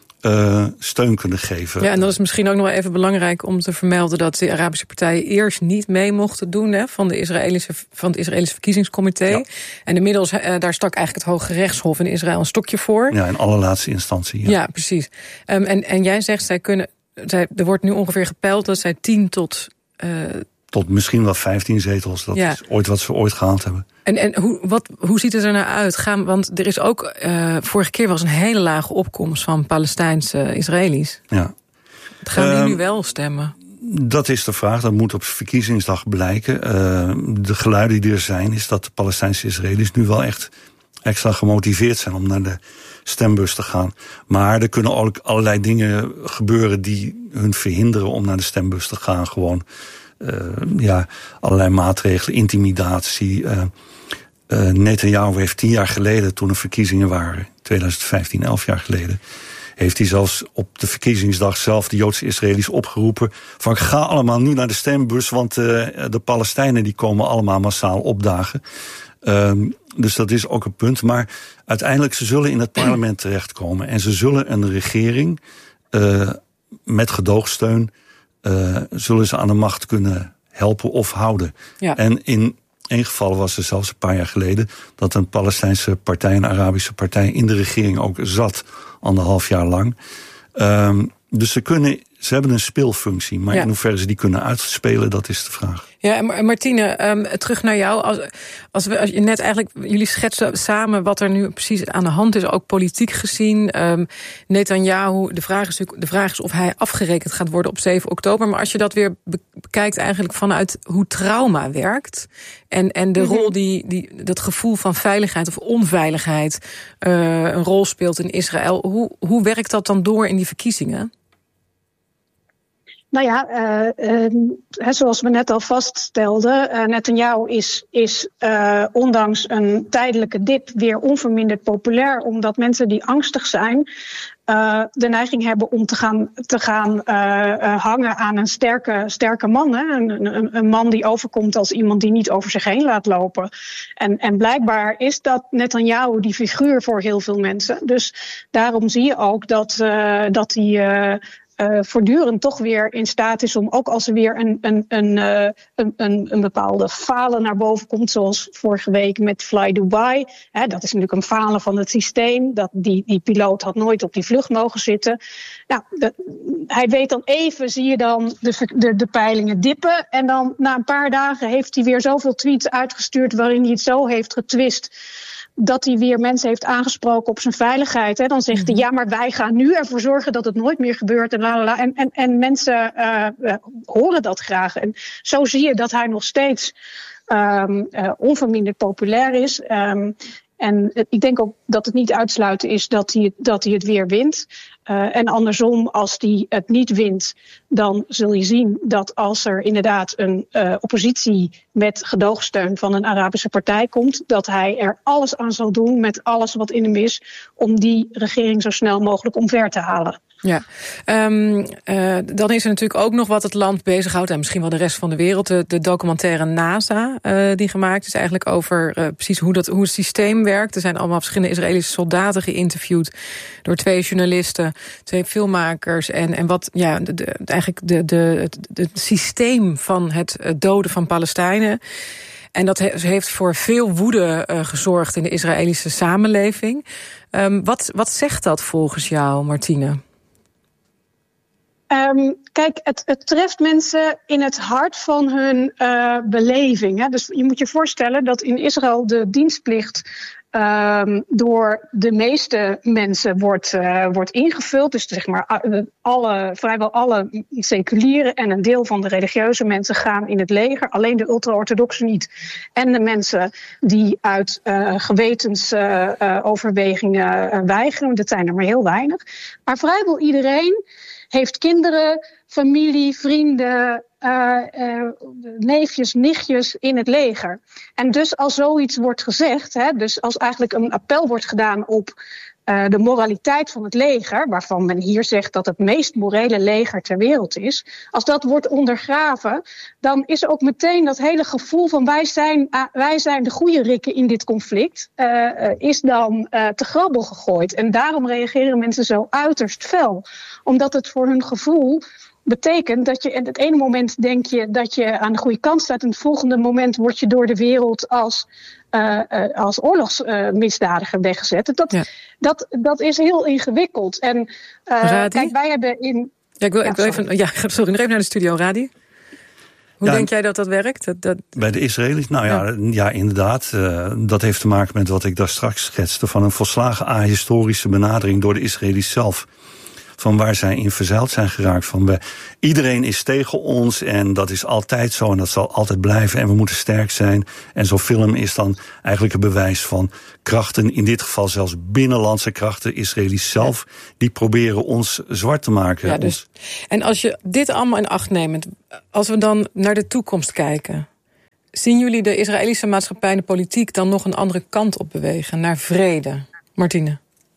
Uh, steun kunnen geven. Ja, en dat is misschien ook nog wel even belangrijk om te vermelden dat de Arabische partijen eerst niet mee mochten doen hè, van, de Israëlische, van het Israëlische verkiezingscomité. Ja. En inmiddels, uh, daar stak eigenlijk het Hoge Rechtshof in Israël een stokje voor. Ja, in allerlaatste instantie. Ja, ja precies. Um, en, en jij zegt, zij kunnen, zij, er wordt nu ongeveer gepeild dat zij tien tot Uh, tot misschien wel vijftien zetels. Dat ja. is ooit wat ze ooit gehaald hebben. En, en hoe, wat, hoe ziet het er nou uit? Gaan, want er is ook, uh, vorige keer was een hele lage opkomst van Palestijnse Israëli's. Ja. Gaan die uh, nu wel stemmen? Dat is de vraag, dat moet op verkiezingsdag blijken. Uh, de geluiden die er zijn, is dat de Palestijnse Israëli's nu wel echt extra gemotiveerd zijn om naar de stembus te gaan. Maar er kunnen ook allerlei dingen gebeuren die hun verhinderen om naar de stembus te gaan. Gewoon Uh, ja, allerlei maatregelen, intimidatie. Uh, uh, Netanyahu heeft tien jaar geleden, toen er verkiezingen waren, twintig vijftien, elf jaar geleden, heeft hij zelfs op de verkiezingsdag zelf de Joodse Israëli's opgeroepen van ga allemaal nu naar de stembus, want uh, de Palestijnen die komen allemaal massaal opdagen. Uh, dus dat is ook een punt. Maar uiteindelijk, ze zullen in het parlement terechtkomen en ze zullen een regering uh, met gedoogsteun Uh, zullen ze aan de macht kunnen helpen of houden. Ja. En in één geval was er zelfs een paar jaar geleden dat een Palestijnse partij, een Arabische partij, in de regering ook zat, anderhalf jaar lang. Um, dus ze kunnen, ze hebben een speelfunctie, maar ja. in hoeverre ze die kunnen uitspelen, dat is de vraag. Ja, en Martine, um, terug naar jou. Als, als we als je net eigenlijk, jullie schetsen samen wat er nu precies aan de hand is, ook politiek gezien. Um, Netanyahu, de vraag is natuurlijk, de vraag is of hij afgerekend gaat worden op zeven oktober. Maar als je dat weer bekijkt eigenlijk vanuit hoe trauma werkt en, en de mm-hmm. rol die, die dat gevoel van veiligheid of onveiligheid uh, een rol speelt in Israël, hoe, hoe werkt dat dan door in die verkiezingen? Nou ja, uh, uh, zoals we net al vaststelden, uh, Netanyahu is, is uh, ondanks een tijdelijke dip weer onverminderd populair, omdat mensen die angstig zijn Uh, de neiging hebben om te gaan, te gaan uh, uh, hangen aan een sterke, sterke man. Hè? Een, een, een man die overkomt als iemand die niet over zich heen laat lopen. En, en blijkbaar is dat Netanyahu die figuur voor heel veel mensen. Dus daarom zie je ook dat, uh, dat hij Uh, Uh, voortdurend toch weer in staat is om, ook als er weer een, een, een, uh, een, een, een bepaalde falen naar boven komt, zoals vorige week met Fly Dubai. Hè, dat is natuurlijk een falen van het systeem. Dat die, die piloot had nooit op die vlucht mogen zitten. Nou, de, hij weet dan even, zie je dan de, de, de peilingen dippen. En dan na een paar dagen heeft hij weer zoveel tweets uitgestuurd waarin hij het zo heeft getwist dat hij weer mensen heeft aangesproken op zijn veiligheid. Hè. Dan zegt hij, ja, maar wij gaan nu ervoor zorgen dat het nooit meer gebeurt. En, lalala. en, en, en mensen uh, uh, horen dat graag. En zo zie je dat hij nog steeds um, uh, onverminderd populair is. Um, en ik denk ook dat het niet uitsluiten is dat hij het, dat hij het weer wint. Uh, en andersom, als hij het niet wint, dan zul je zien dat als er inderdaad een uh, oppositie met gedoogsteun van een Arabische partij komt, dat hij er alles aan zal doen met alles wat in hem is om die regering zo snel mogelijk omver te halen. Ja, um, uh, dan is er natuurlijk ook nog wat het land bezighoudt, en misschien wel de rest van de wereld, de, de documentaire NASA, uh, die gemaakt is eigenlijk over uh, precies hoe, dat, hoe het systeem werkt. Er zijn allemaal verschillende Israëlische soldaten geïnterviewd door twee journalisten, twee filmmakers, en, en wat, ja, de, de, eigenlijk de, de, het, het systeem van het doden van Palestijnen. En dat heeft voor veel woede uh, gezorgd in de Israëlische samenleving. Um, wat, wat zegt dat volgens jou, Martine? Um, kijk, het, het treft mensen in het hart van hun uh, beleving. Hè. Dus je moet je voorstellen dat in Israël de dienstplicht Um, door de meeste mensen wordt, uh, wordt ingevuld. Dus zeg maar alle, vrijwel alle seculiere en een deel van de religieuze mensen gaan in het leger. Alleen de ultra-orthodoxen niet. En de mensen die uit uh, gewetensoverwegingen uh, uh, weigeren. Dat zijn er maar heel weinig. Maar vrijwel iedereen heeft kinderen, familie, vrienden, Uh, uh, neefjes, nichtjes in het leger. En dus als zoiets wordt gezegd, hè, dus als eigenlijk een appel wordt gedaan op uh, de moraliteit van het leger, waarvan men hier zegt dat het meest morele leger ter wereld is, als dat wordt ondergraven, dan is er ook meteen dat hele gevoel van wij zijn, uh, wij zijn de goede rikken in dit conflict, uh, uh, is dan uh, te grabbel gegooid. En daarom reageren mensen zo uiterst fel. Omdat het voor hun gevoel betekent dat je in het ene moment denk je dat je aan de goede kant staat en het volgende moment word je door de wereld als, uh, uh, als oorlogsmisdadiger uh, weggezet. Dat, ja. dat, dat is heel ingewikkeld. En uh, kijk, wij hebben in. Ja, ik wil, ja, ik wil even. Ja, sorry, nog even naar de studio, Radi. Hoe ja, denk jij dat dat werkt? Dat, dat... Bij de Israëli's? Nou ja, ja. ja inderdaad. Uh, dat heeft te maken met wat ik daar straks schetste, van een volslagen ahistorische benadering door de Israëli's zelf. Van waar zij in verzeild zijn geraakt. Van we, iedereen is tegen ons en dat is altijd zo en dat zal altijd blijven. En we moeten sterk zijn. En zo'n film is dan eigenlijk een bewijs van krachten, in dit geval zelfs binnenlandse krachten, Israëli's zelf, die proberen ons zwart te maken. Ja, dus, en als je dit allemaal in acht neemt, als we dan naar de toekomst kijken, zien jullie de Israëlische maatschappij en de politiek dan nog een andere kant op bewegen, naar vrede? Martine?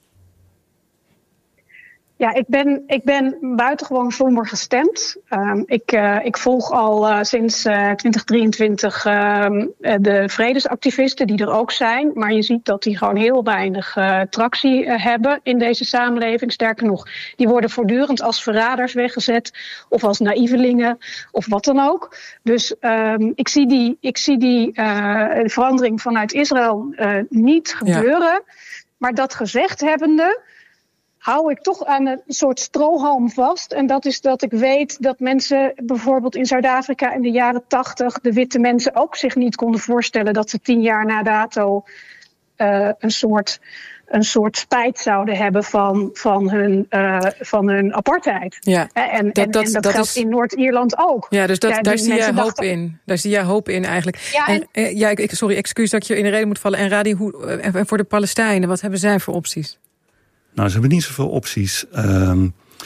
Ja, ik ben, ik ben buitengewoon somber gestemd. Um, ik, uh, ik volg al uh, sinds uh, twintig drieëntwintig uh, de vredesactivisten die er ook zijn. Maar je ziet dat die gewoon heel weinig uh, tractie uh, hebben in deze samenleving. Sterker nog, die worden voortdurend als verraders weggezet. Of als naïvelingen, of wat dan ook. Dus um, ik zie die, ik zie die uh, verandering vanuit Israël uh, niet gebeuren. Ja. Maar dat gezegd hebbende, hou ik toch aan een soort strohalm vast. En dat is dat ik weet dat mensen bijvoorbeeld in Zuid-Afrika in de jaren tachtig, de witte mensen ook zich niet konden voorstellen dat ze tien jaar na dato uh, een soort een soort spijt zouden hebben van, van, hun, uh, van hun apartheid. Ja, en, dat, en, dat, en dat, dat geldt is in Noord-Ierland ook. Ja, dus dat, ja, daar dus zie jij hoop dachten in. Daar zie jij hoop in eigenlijk. Ja, en, en, ja, ik, sorry, excuus dat ik je in de reden moet vallen. En Radi, hoe, en voor de Palestijnen, wat hebben zij voor opties? Nou, ze hebben niet zoveel opties. Um,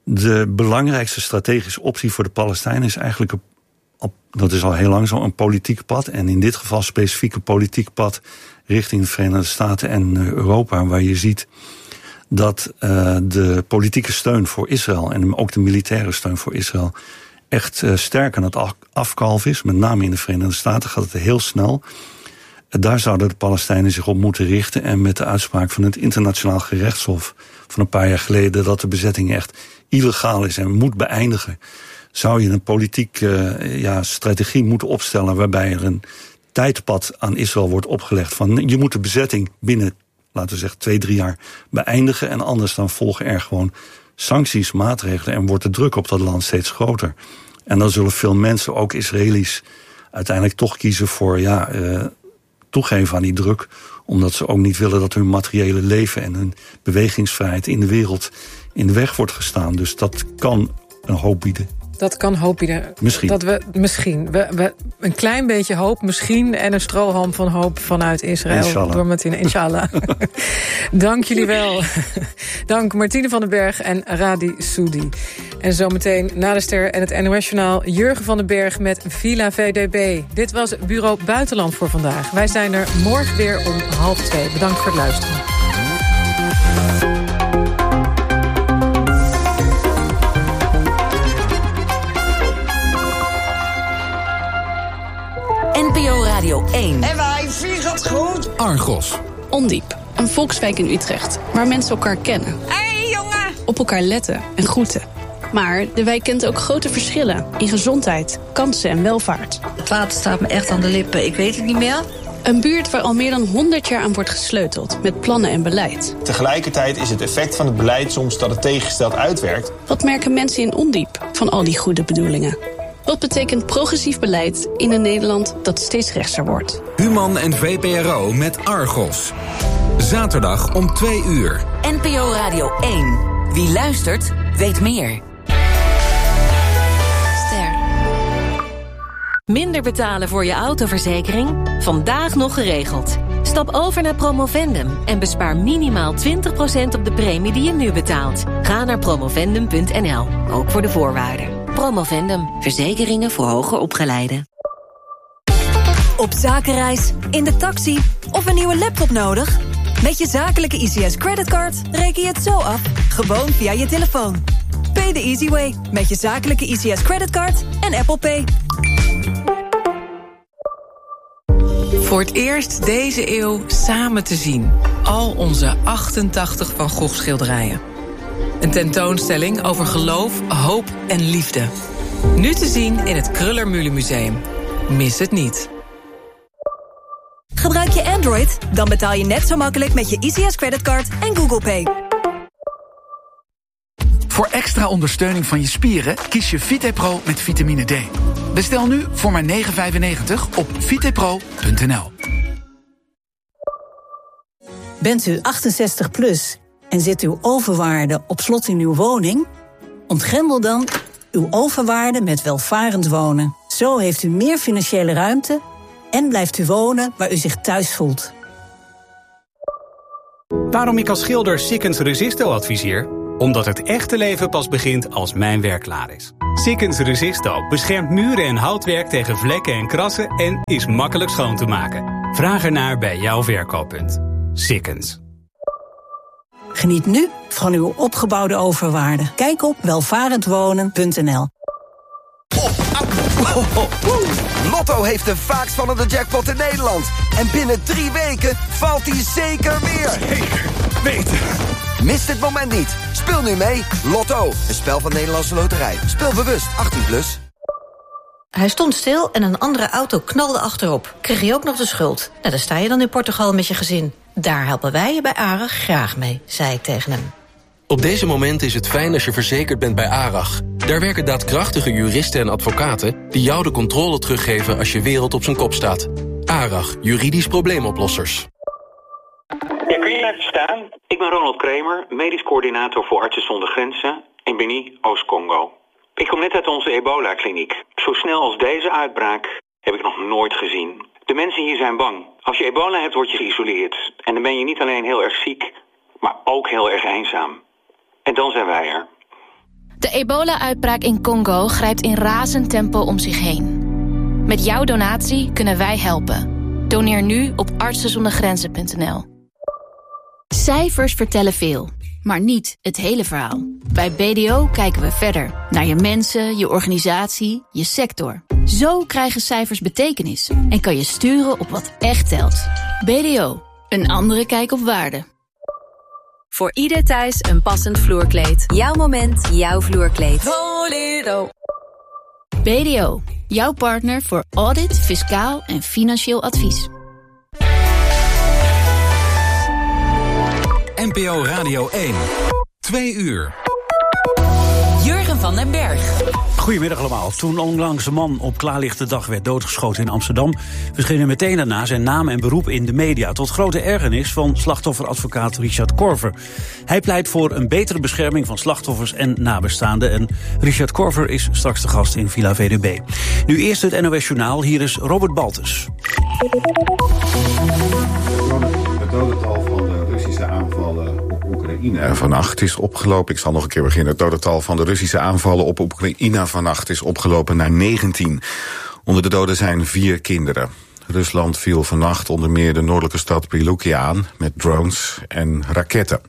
De belangrijkste strategische optie voor de Palestijnen is eigenlijk, op, dat is al heel lang zo, een politiek pad. En in dit geval specifiek een politiek pad richting de Verenigde Staten en Europa, waar je ziet dat uh, de politieke steun voor Israël en ook de militaire steun voor Israël echt uh, sterk aan het afkalven is. Met name in de Verenigde Staten gaat het heel snel. Daar zouden de Palestijnen zich op moeten richten. En met de uitspraak van het Internationaal Gerechtshof van een paar jaar geleden dat de bezetting echt illegaal is en moet beëindigen, zou je een politieke uh, ja, strategie moeten opstellen waarbij er een tijdpad aan Israël wordt opgelegd van je moet de bezetting binnen, laten we zeggen, twee, drie jaar beëindigen. En anders dan volgen er gewoon sancties, maatregelen en wordt de druk op dat land steeds groter. En dan zullen veel mensen, ook Israëli's, uiteindelijk toch kiezen voor ja, uh, toegeven aan die druk, omdat ze ook niet willen dat hun materiële leven en hun bewegingsvrijheid in de wereld in de weg wordt gestaan. Dus dat kan een hoop bieden. Dat kan hoop bieden. Misschien. Dat we, misschien. We, we, een klein beetje hoop misschien en een strohalm van hoop vanuit Israël. Inshallah. Door Martine, inshallah. Dank jullie wel. Dank Martine van den Berg en Radi Soudi. En zometeen na de ster en het N O S-journaal Jurgen van den Berg met Villa V D B. Dit was Bureau Buitenland voor vandaag. Wij zijn er morgen weer om half twee. Bedankt voor het luisteren. N P O Radio één. En wij vliegen het goed. Argos. Ondiep. Een volkswijk in Utrecht, waar mensen elkaar kennen. Hé, hey, jongen! Op elkaar letten en groeten. Maar de wijk kent ook grote verschillen in gezondheid, kansen en welvaart. Het water staat me echt aan de lippen, ik weet het niet meer. Een buurt waar al meer dan honderd jaar aan wordt gesleuteld met plannen en beleid. Tegelijkertijd is het effect van het beleid soms dat het tegengesteld uitwerkt. Wat merken mensen in Ondiep van al die goede bedoelingen? Wat betekent progressief beleid in een Nederland dat steeds rechtser wordt? Human en V P R O met Argos. Zaterdag om twee uur. N P O Radio één. Wie luistert, weet meer. Ster. Minder betalen voor je autoverzekering? Vandaag nog geregeld. Stap over naar Promovendum en bespaar minimaal twintig procent op de premie die je nu betaalt. Ga naar promovendum punt n l, ook voor de voorwaarden. Promovendum, verzekeringen voor hoger opgeleiden. Op zakenreis, in de taxi of een nieuwe laptop nodig? Met je zakelijke I C S creditcard reken je het zo af, gewoon via je telefoon. Pay the easy way, met je zakelijke I C S creditcard en Apple Pay. Voor het eerst deze eeuw samen te zien. Al onze achtentachtig Van Gogh schilderijen. Een tentoonstelling over geloof, hoop en liefde. Nu te zien in het Kruller-Müller Museum. Mis het niet. Gebruik je Android? Dan betaal je net zo makkelijk met je I C S creditcard en Google Pay. Voor extra ondersteuning van je spieren kies je VitePro met vitamine D. Bestel nu voor maar negen vijfennegentig op vitepro punt n l. Bent u achtenzestig plus en zit uw overwaarde op slot in uw woning? Ontgrendel dan uw overwaarde met welvarend wonen. Zo heeft u meer financiële ruimte en blijft u wonen waar u zich thuis voelt. Waarom ik als schilder Sikkens Resisto adviseer? Omdat het echte leven pas begint als mijn werk klaar is. Sikkens Resisto beschermt muren en houtwerk tegen vlekken en krassen en is makkelijk schoon te maken. Vraag ernaar bij jouw verkooppunt. Sikkens. Geniet nu van uw opgebouwde overwaarde. Kijk op welvarendwonen punt n l. Lotto heeft de vaakst vallende jackpot in Nederland. En binnen drie weken valt die zeker weer. Zeker weten. Mis dit moment niet. Speel nu mee. Lotto, een spel van Nederlandse Loterij. Speel bewust, achttien plus. Hij stond stil en een andere auto knalde achterop. Kreeg je ook nog de schuld? Nou, daar sta je dan in Portugal met je gezin. Daar helpen wij je bij ARAG graag mee, zei ik tegen hem. Op deze moment is het fijn als je verzekerd bent bij ARAG. Daar werken daadkrachtige juristen en advocaten die jou de controle teruggeven als je wereld op zijn kop staat. ARAG, juridisch probleemoplossers. Ja, kun je even staan? Ik ben Ronald Kramer, medisch coördinator voor Artsen zonder Grenzen in Beni, Oost-Congo. Ik kom net uit onze ebola-kliniek. Zo snel als deze uitbraak heb ik nog nooit gezien. De mensen hier zijn bang. Als je ebola hebt, word je geïsoleerd. En dan ben je niet alleen heel erg ziek, maar ook heel erg eenzaam. En dan zijn wij er. De ebola-uitbraak in Congo grijpt in razend tempo om zich heen. Met jouw donatie kunnen wij helpen. Doneer nu op artsen zonder grenzen punt n l. Cijfers vertellen veel, maar niet het hele verhaal. Bij B D O kijken we verder. Naar je mensen, je organisatie, je sector. Zo krijgen cijfers betekenis. En kan je sturen op wat echt telt. B D O. Een andere kijk op waarde. Voor ieder thuis een passend vloerkleed. Jouw moment, jouw vloerkleed. Volero. B D O. Jouw partner voor audit, fiscaal en financieel advies. N P O Radio één. Twee uur. Jurgen van den Berg. Goedemiddag allemaal. Toen onlangs een man op klaarlichte dag werd doodgeschoten in Amsterdam, verscheen meteen daarna zijn naam en beroep in de media, tot grote ergernis van slachtofferadvocaat Richard Korver. Hij pleit voor een betere bescherming van slachtoffers en nabestaanden. En Richard Korver is straks de gast in Villa V D B. Nu eerst het N O S Journaal. Hier is Robert Baltus. Het dodental van de Russische aanvallen op Oekraïne vannacht is opgelopen. Ik zal nog een keer beginnen. Het dodental van de Russische aanvallen op Oekraïne vannacht is opgelopen naar negentien. Onder de doden zijn vier kinderen. Rusland viel vannacht onder meer de noordelijke stad Pripyat aan met drones en raketten.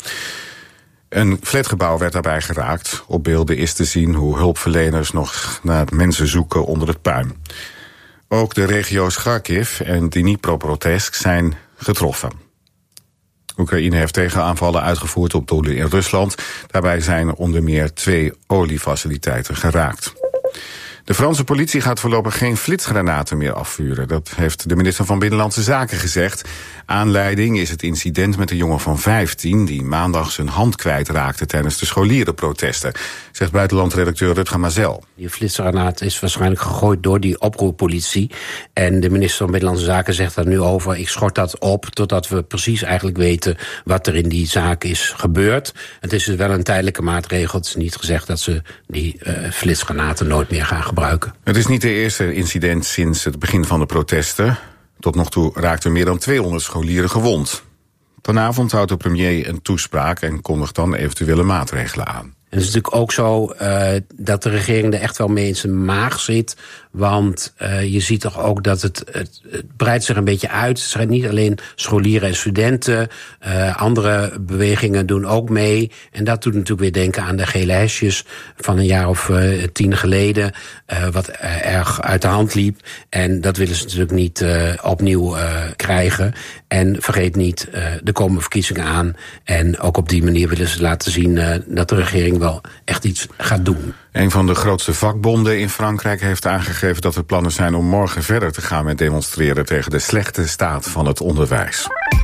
Een flatgebouw werd daarbij geraakt. Op beelden is te zien hoe hulpverleners nog naar mensen zoeken onder het puin. Ook de regio's Kharkiv en Dnipropetrovsk zijn getroffen. Oekraïne heeft tegenaanvallen uitgevoerd op doelen in Rusland. Daarbij zijn onder meer twee oliefaciliteiten geraakt. De Franse politie gaat voorlopig geen flitsgranaten meer afvuren. Dat heeft de minister van Binnenlandse Zaken gezegd. Aanleiding is het incident met een jongen van vijftien... die maandag zijn hand kwijtraakte tijdens de scholierenprotesten, zegt buitenlandredacteur Rutger Mazel. Die flitsgranaat is waarschijnlijk gegooid door die oproerpolitie. En de minister van Binnenlandse Zaken zegt daar nu over: ik schort dat op totdat we precies eigenlijk weten wat er in die zaak is gebeurd. Het is dus wel een tijdelijke maatregel. Het is niet gezegd dat ze die uh, flitsgranaten nooit meer gaan gebruiken. Het is niet de eerste incident sinds het begin van de protesten. Tot nog toe raakten meer dan tweehonderd scholieren gewond. Vanavond houdt de premier een toespraak en kondigt dan eventuele maatregelen aan. En het is natuurlijk ook zo uh, dat de regering er echt wel mee in zijn maag zit. Want uh, je ziet toch ook dat het, het, het breidt zich een beetje uit. Het zijn niet alleen scholieren en studenten. Uh, andere bewegingen doen ook mee. En dat doet natuurlijk weer denken aan de gele hesjes van een jaar of uh, tien geleden. Uh, wat uh, erg uit de hand liep. En dat willen ze natuurlijk niet uh, opnieuw uh, krijgen. En vergeet niet, uh, er komen verkiezingen aan. En ook op die manier willen ze laten zien uh, dat de regering wel echt iets gaat doen. Een van de grootste vakbonden in Frankrijk heeft aangegeven dat er plannen zijn om morgen verder te gaan met demonstreren tegen de slechte staat van het onderwijs.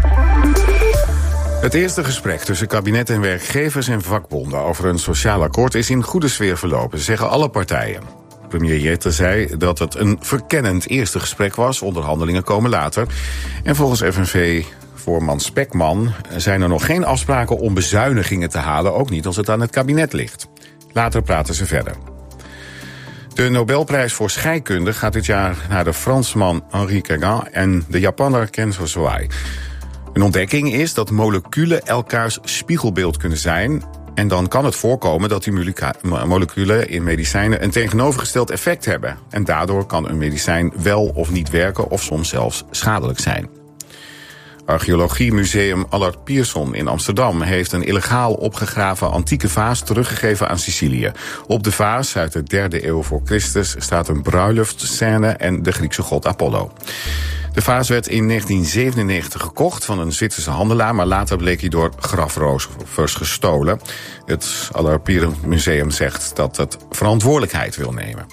Het eerste gesprek tussen kabinet en werkgevers en vakbonden over een sociaal akkoord is in goede sfeer verlopen, zeggen alle partijen. Premier Jette zei dat het een verkennend eerste gesprek was, onderhandelingen komen later. En volgens F N V-voorman Spekman zijn er nog geen afspraken om bezuinigingen te halen, ook niet als het aan het kabinet ligt. Later praten ze verder. De Nobelprijs voor scheikunde gaat dit jaar naar de Fransman Henri Cagan en de Japanner Kenzo Sawai. Een ontdekking is dat moleculen elkaars spiegelbeeld kunnen zijn. En dan kan het voorkomen dat die moleculen in medicijnen een tegenovergesteld effect hebben. En daardoor kan een medicijn wel of niet werken of soms zelfs schadelijk zijn. Archeologiemuseum Allard Pierson in Amsterdam heeft een illegaal opgegraven antieke vaas teruggegeven aan Sicilië. Op de vaas uit de derde eeuw voor Christus staat een bruiloftscène en de Griekse god Apollo. De vaas werd in negentien zevenennegentig gekocht van een Zwitserse handelaar, maar later bleek hij door grafrovers gestolen. Het Allard Pierson Museum zegt dat het verantwoordelijkheid wil nemen.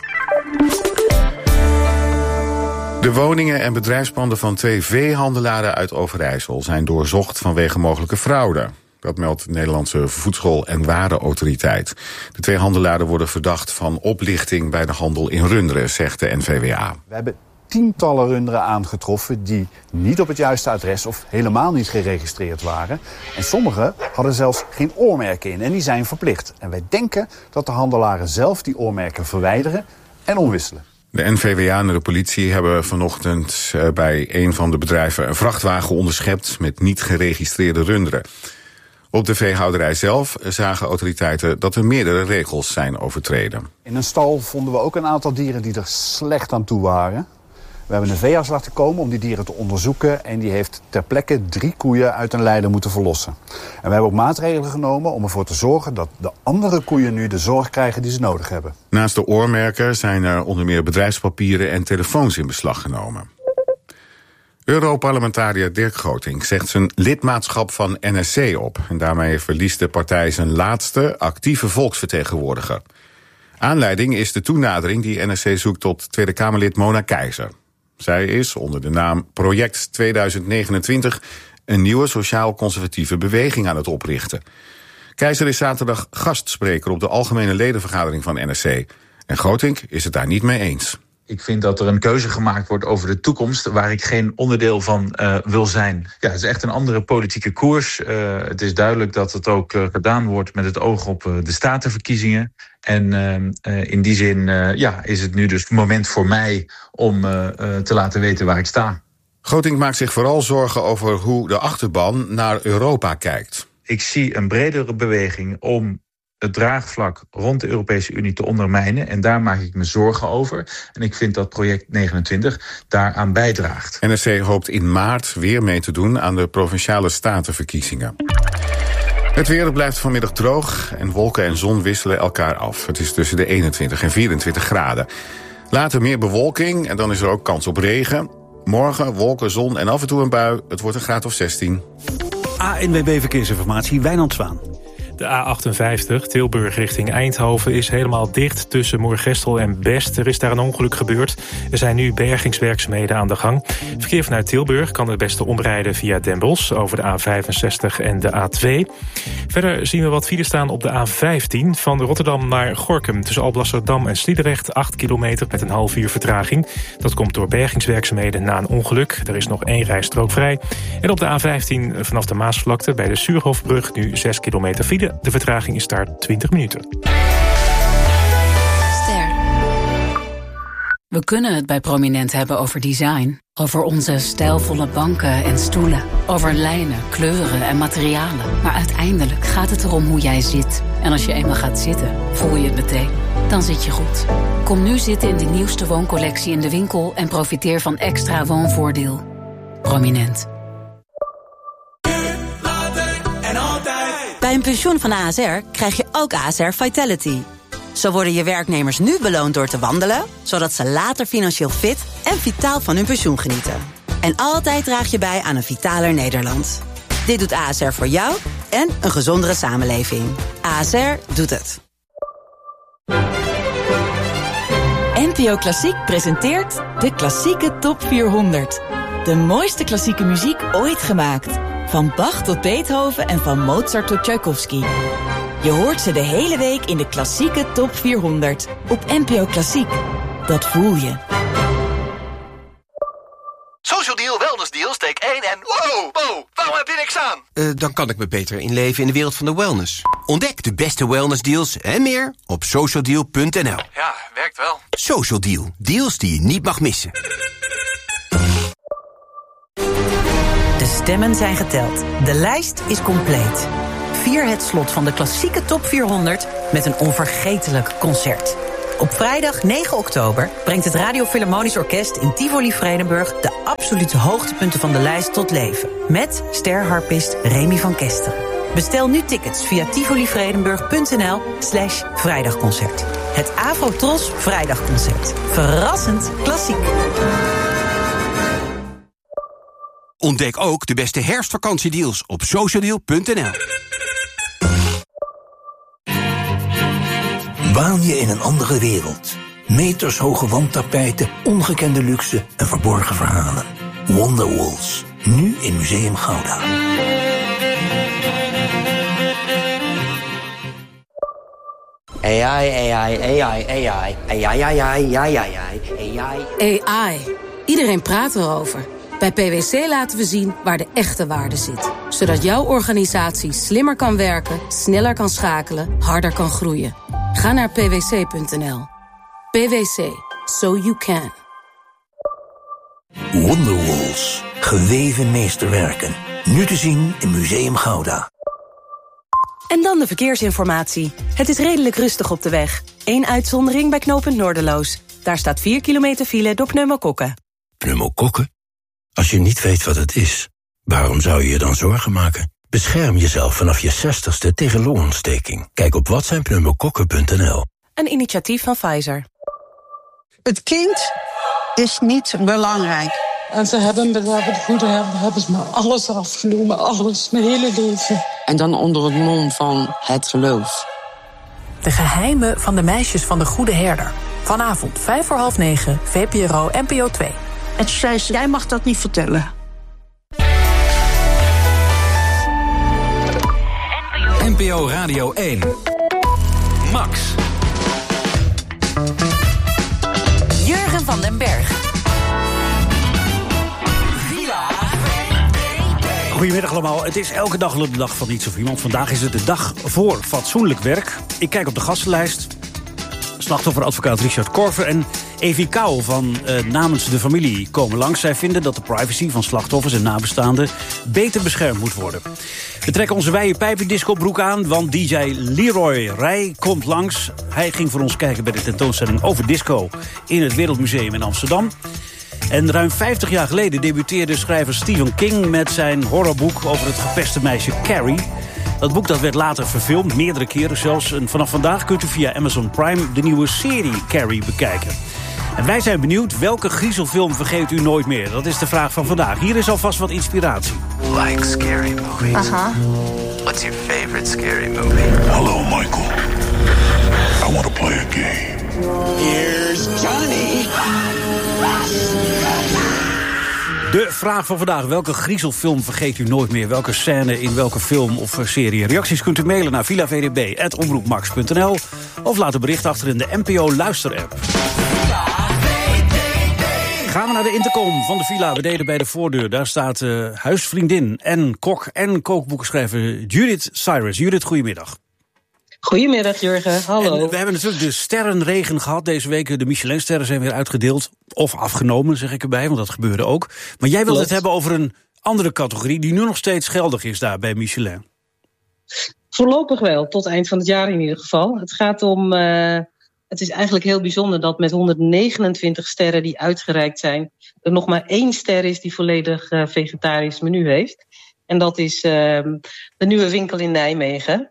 De woningen en bedrijfspanden van twee veehandelaren uit Overijssel zijn doorzocht vanwege mogelijke fraude. Dat meldt de Nederlandse Voedsel- en Warenautoriteit. De twee handelaren worden verdacht van oplichting bij de handel in runderen, zegt de N V W A. We hebben tientallen runderen aangetroffen die niet op het juiste adres of helemaal niet geregistreerd waren. En sommige hadden zelfs geen oormerken in en die zijn verplicht. En wij denken dat de handelaren zelf die oormerken verwijderen en omwisselen. De N V W A en de politie hebben vanochtend bij een van de bedrijven een vrachtwagen onderschept met niet geregistreerde runderen. Op de veehouderij zelf zagen autoriteiten dat er meerdere regels zijn overtreden. In een stal vonden we ook een aantal dieren die er slecht aan toe waren. We hebben een veearts laten komen om die dieren te onderzoeken en die heeft ter plekke drie koeien uit een leider moeten verlossen. En we hebben ook maatregelen genomen om ervoor te zorgen dat de andere koeien nu de zorg krijgen die ze nodig hebben. Naast de oormerken zijn er onder meer bedrijfspapieren en telefoons in beslag genomen. Europarlementariër Dirk Grotink zegt zijn lidmaatschap van N S C op. En daarmee verliest de partij zijn laatste actieve volksvertegenwoordiger. Aanleiding is de toenadering die N S C zoekt tot Tweede Kamerlid Mona Keizer. Zij is onder de naam Project tweeduizend negenentwintig een nieuwe sociaal-conservatieve beweging aan het oprichten. Keizer is zaterdag gastspreker op de algemene ledenvergadering van N S C. En Grotink is het daar niet mee eens. Ik vind dat er een keuze gemaakt wordt over de toekomst waar ik geen onderdeel van uh, wil zijn. Ja, het is echt een andere politieke koers. Uh, het is duidelijk dat het ook uh, gedaan wordt met het oog op uh, de statenverkiezingen. En uh, uh, in die zin uh, ja, is het nu dus het moment voor mij om uh, uh, te laten weten waar ik sta. Grotink maakt zich vooral zorgen over hoe de achterban naar Europa kijkt. Ik zie een bredere beweging om het draagvlak rond de Europese Unie te ondermijnen. En daar maak ik me zorgen over. En ik vind dat project negenentwintig daaraan bijdraagt. N S C hoopt in maart weer mee te doen aan de provinciale statenverkiezingen. Het weer blijft vanmiddag droog en wolken en zon wisselen elkaar af. Het is tussen de eenentwintig en vierentwintig graden. Later meer bewolking en dan is er ook kans op regen. Morgen wolken, zon en af en toe een bui. Het wordt een graad of zestien. A N W B Verkeersinformatie, Wijnand Zwaan. De A achtenvijftig, Tilburg richting Eindhoven, is helemaal dicht tussen Moergestel en Best. Er is daar een ongeluk gebeurd. Er zijn nu bergingswerkzaamheden aan de gang. Verkeer vanuit Tilburg kan het beste omrijden via Den Bosch over de A vijfenzestig en de A twee. Verder zien we wat files staan op de A vijftien van Rotterdam naar Gorinchem. Tussen Alblasserdam en Sliedrecht, acht kilometer met een half uur vertraging. Dat komt door bergingswerkzaamheden na een ongeluk. Er is nog één rijstrook vrij. En op de A vijftien vanaf de Maasvlakte bij de Suurhofbrug nu zes kilometer file. De vertraging is daar twintig minuten. Ster. We kunnen het bij Prominent hebben over design. Over onze stijlvolle banken en stoelen. Over lijnen, kleuren en materialen. Maar uiteindelijk gaat het erom hoe jij zit. En als je eenmaal gaat zitten, voel je het meteen. Dan zit je goed. Kom nu zitten in de nieuwste wooncollectie in de winkel en profiteer van extra woonvoordeel. Prominent. Bij een pensioen van A S R krijg je ook A S R Vitality. Zo worden je werknemers nu beloond door te wandelen, zodat ze later financieel fit en vitaal van hun pensioen genieten. En altijd draag je bij aan een vitaler Nederland. Dit doet A S R voor jou en een gezondere samenleving. A S R doet het. N P O Klassiek presenteert de Klassieke Top vierhonderd. De mooiste klassieke muziek ooit gemaakt. Van Bach tot Beethoven en van Mozart tot Tchaikovsky. Je hoort ze de hele week in de Klassieke Top vierhonderd. Op N P O Klassiek. Dat voel je. Social Deal, Wellness Deal, steek één en wow, wow, waarom heb je niks aan? Uh, dan kan ik me beter inleven in de wereld van de wellness. Ontdek de beste wellness deals en meer op social deal punt n l. Ja, werkt wel. Social Deal, deals die je niet mag missen. De stemmen zijn geteld. De lijst is compleet. Vier het slot van de Klassieke Top vierhonderd met een onvergetelijk concert. Op vrijdag negen oktober brengt het Radio Philharmonisch Orkest in Tivoli Vredenburg de absolute hoogtepunten van de lijst tot leven. Met sterharpist Remy van Kesteren. Bestel nu tickets via tivolivredenburg punt n l slash vrijdagconcert. Het Afro-Tros Vrijdagconcert. Verrassend klassiek. Ontdek ook de beste herfstvakantiedeals op social deal punt n l. Waan je in een andere wereld. Metershoge wandtapijten, ongekende luxe en verborgen verhalen. Wonderwalls, nu in Museum Gouda. A I, A I, A I, A I, A I, A I, A I, A I, A I. A I. Iedereen praat erover. Bij P W C laten we zien waar de echte waarde zit. Zodat jouw organisatie slimmer kan werken, sneller kan schakelen, harder kan groeien. Ga naar p w c punt n l. P W C. So you can. Wonderwalls. Geweven meesterwerken. Nu te zien in Museum Gouda. En dan de verkeersinformatie. Het is redelijk rustig op de weg. Eén uitzondering bij knooppunt Noorderloos. Daar staat vier kilometer file door pneumokokken. Pneumokokken? Als je niet weet wat het is, waarom zou je je dan zorgen maken? Bescherm jezelf vanaf je zestigste tegen longontsteking. Kijk op wat zijn pneumokokken punt n l. Een initiatief van Pfizer. Het kind is niet belangrijk. En ze hebben me daar het goede hebben, hebben ze me alles afgenomen, alles, mijn hele leven. En dan onder het mom van het geloof. De geheimen van de meisjes van de Goede Herder. Vanavond vijf voor half negen, V P R O N P O twee. En toen zei ze, jij mag dat niet vertellen. N P O Radio één. Max. Jurgen van den Berg. Goedemiddag allemaal. Het is elke dag de dag van iets of iemand. Vandaag is het de dag voor fatsoenlijk werk. Ik kijk op de gastenlijst. Slachtofferadvocaat Richard Korver en Evie Kauw van uh, Namens de Familie komen langs. Zij vinden dat de privacy van slachtoffers en nabestaanden beter beschermd moet worden. We trekken onze wijde pijpendiscobroek aan, want D J Leroy Rij komt langs. Hij ging voor ons kijken bij de tentoonstelling over disco in het Wereldmuseum in Amsterdam. En ruim vijftig jaar geleden debuteerde schrijver Stephen King met zijn horrorboek over het gepeste meisje Carrie. Dat boek dat werd later verfilmd, meerdere keren zelfs. En vanaf vandaag kunt u via Amazon Prime de nieuwe serie Carrie bekijken. En wij zijn benieuwd, welke griezelfilm vergeet u nooit meer? Dat is de vraag van vandaag. Hier is alvast wat inspiratie. Like scary movies. Uh-huh. What's your favorite scary movie? Hello, Michael. I want to play a game. Here's Johnny. De vraag van vandaag, welke griezelfilm vergeet u nooit meer? Welke scène in welke film of serie? Reacties kunt u mailen naar villa v d b apenstaartje omroepmax punt n l of laat een bericht achter in de N P O luisterapp. Gaan we naar de intercom van de villa beneden bij de voordeur. Daar staat uh, huisvriendin en kok en kookboekenschrijver Judith Cyrus. Judith, goedemiddag. Goedemiddag, Jurgen. Hallo. En we hebben natuurlijk de sterrenregen gehad deze week. De Michelinsterren zijn weer uitgedeeld. Of afgenomen, zeg ik erbij, want dat gebeurde ook. Maar jij wilt het hebben over een andere categorie die nu nog steeds geldig is daar bij Michelin. Voorlopig wel, tot eind van het jaar in ieder geval. Het gaat om... Uh, het is eigenlijk heel bijzonder dat met honderdnegenentwintig sterren die uitgereikt zijn, er nog maar één ster is die volledig uh, vegetarisch menu heeft. En dat is uh, de nieuwe winkel in Nijmegen.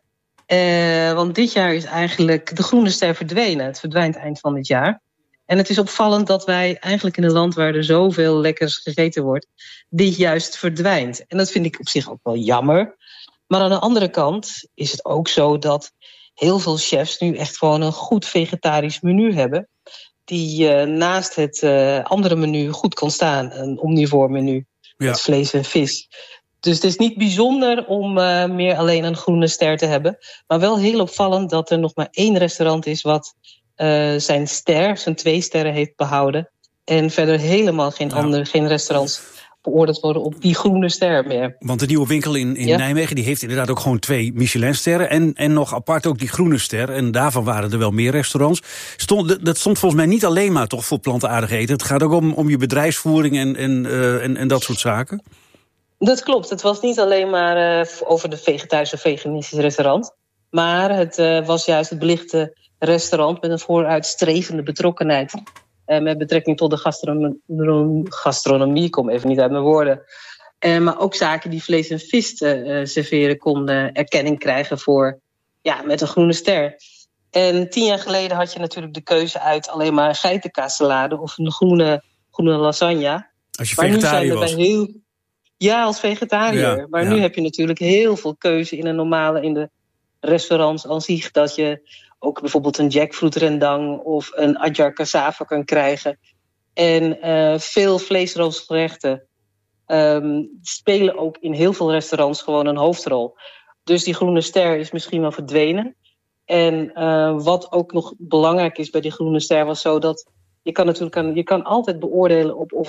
Uh, want dit jaar is eigenlijk de groene ster verdwenen. Het verdwijnt eind van dit jaar. En het is opvallend dat wij eigenlijk in een land waar er zoveel lekkers gegeten wordt, dit juist verdwijnt. En dat vind ik op zich ook wel jammer. Maar aan de andere kant is het ook zo dat heel veel chefs nu echt gewoon een goed vegetarisch menu hebben, die uh, naast het uh, andere menu goed kan staan. Een omnivoor menu ja. Met vlees en vis. Dus het is niet bijzonder om uh, meer alleen een groene ster te hebben. Maar wel heel opvallend dat er nog maar één restaurant is wat uh, zijn ster, zijn twee sterren heeft behouden. En verder helemaal geen, ja. andere, geen restaurants beoordeeld worden op die groene ster meer. Want de nieuwe winkel in, in ja. Nijmegen die heeft inderdaad ook gewoon twee Michelinsterren. En, en nog apart ook die groene ster. En daarvan waren er wel meer restaurants. Stond, dat stond volgens mij niet alleen maar toch voor plantaardig eten. Het gaat ook om, om je bedrijfsvoering en, en, uh, en, en dat soort zaken. Dat klopt. Het was niet alleen maar uh, over de vegetarische of veganistische restaurant. Maar het uh, was juist het belichte restaurant met een vooruitstrevende betrokkenheid. Uh, met betrekking tot de gastronomie, gastronomie, ik kom even niet uit mijn woorden. Uh, maar ook zaken die vlees en vis uh, serveren konden erkenning krijgen voor, ja, met een groene ster. En tien jaar geleden had je natuurlijk de keuze uit alleen maar geitenkaassalade of een groene, groene lasagne. Als je vegetariër was. Bij heel, ja, als vegetariër. Ja, maar ja. Nu heb je natuurlijk heel veel keuze in een normale, in de restaurants aan zich, dat je ook bijvoorbeeld een jackfruit rendang of een adjar cassava kan krijgen. En uh, veel vleesroostgerechten um, spelen ook in heel veel restaurants gewoon een hoofdrol. Dus die groene ster is misschien wel verdwenen. En uh, wat ook nog belangrijk is bij die groene ster was zo dat je kan natuurlijk aan, je kan altijd beoordelen op of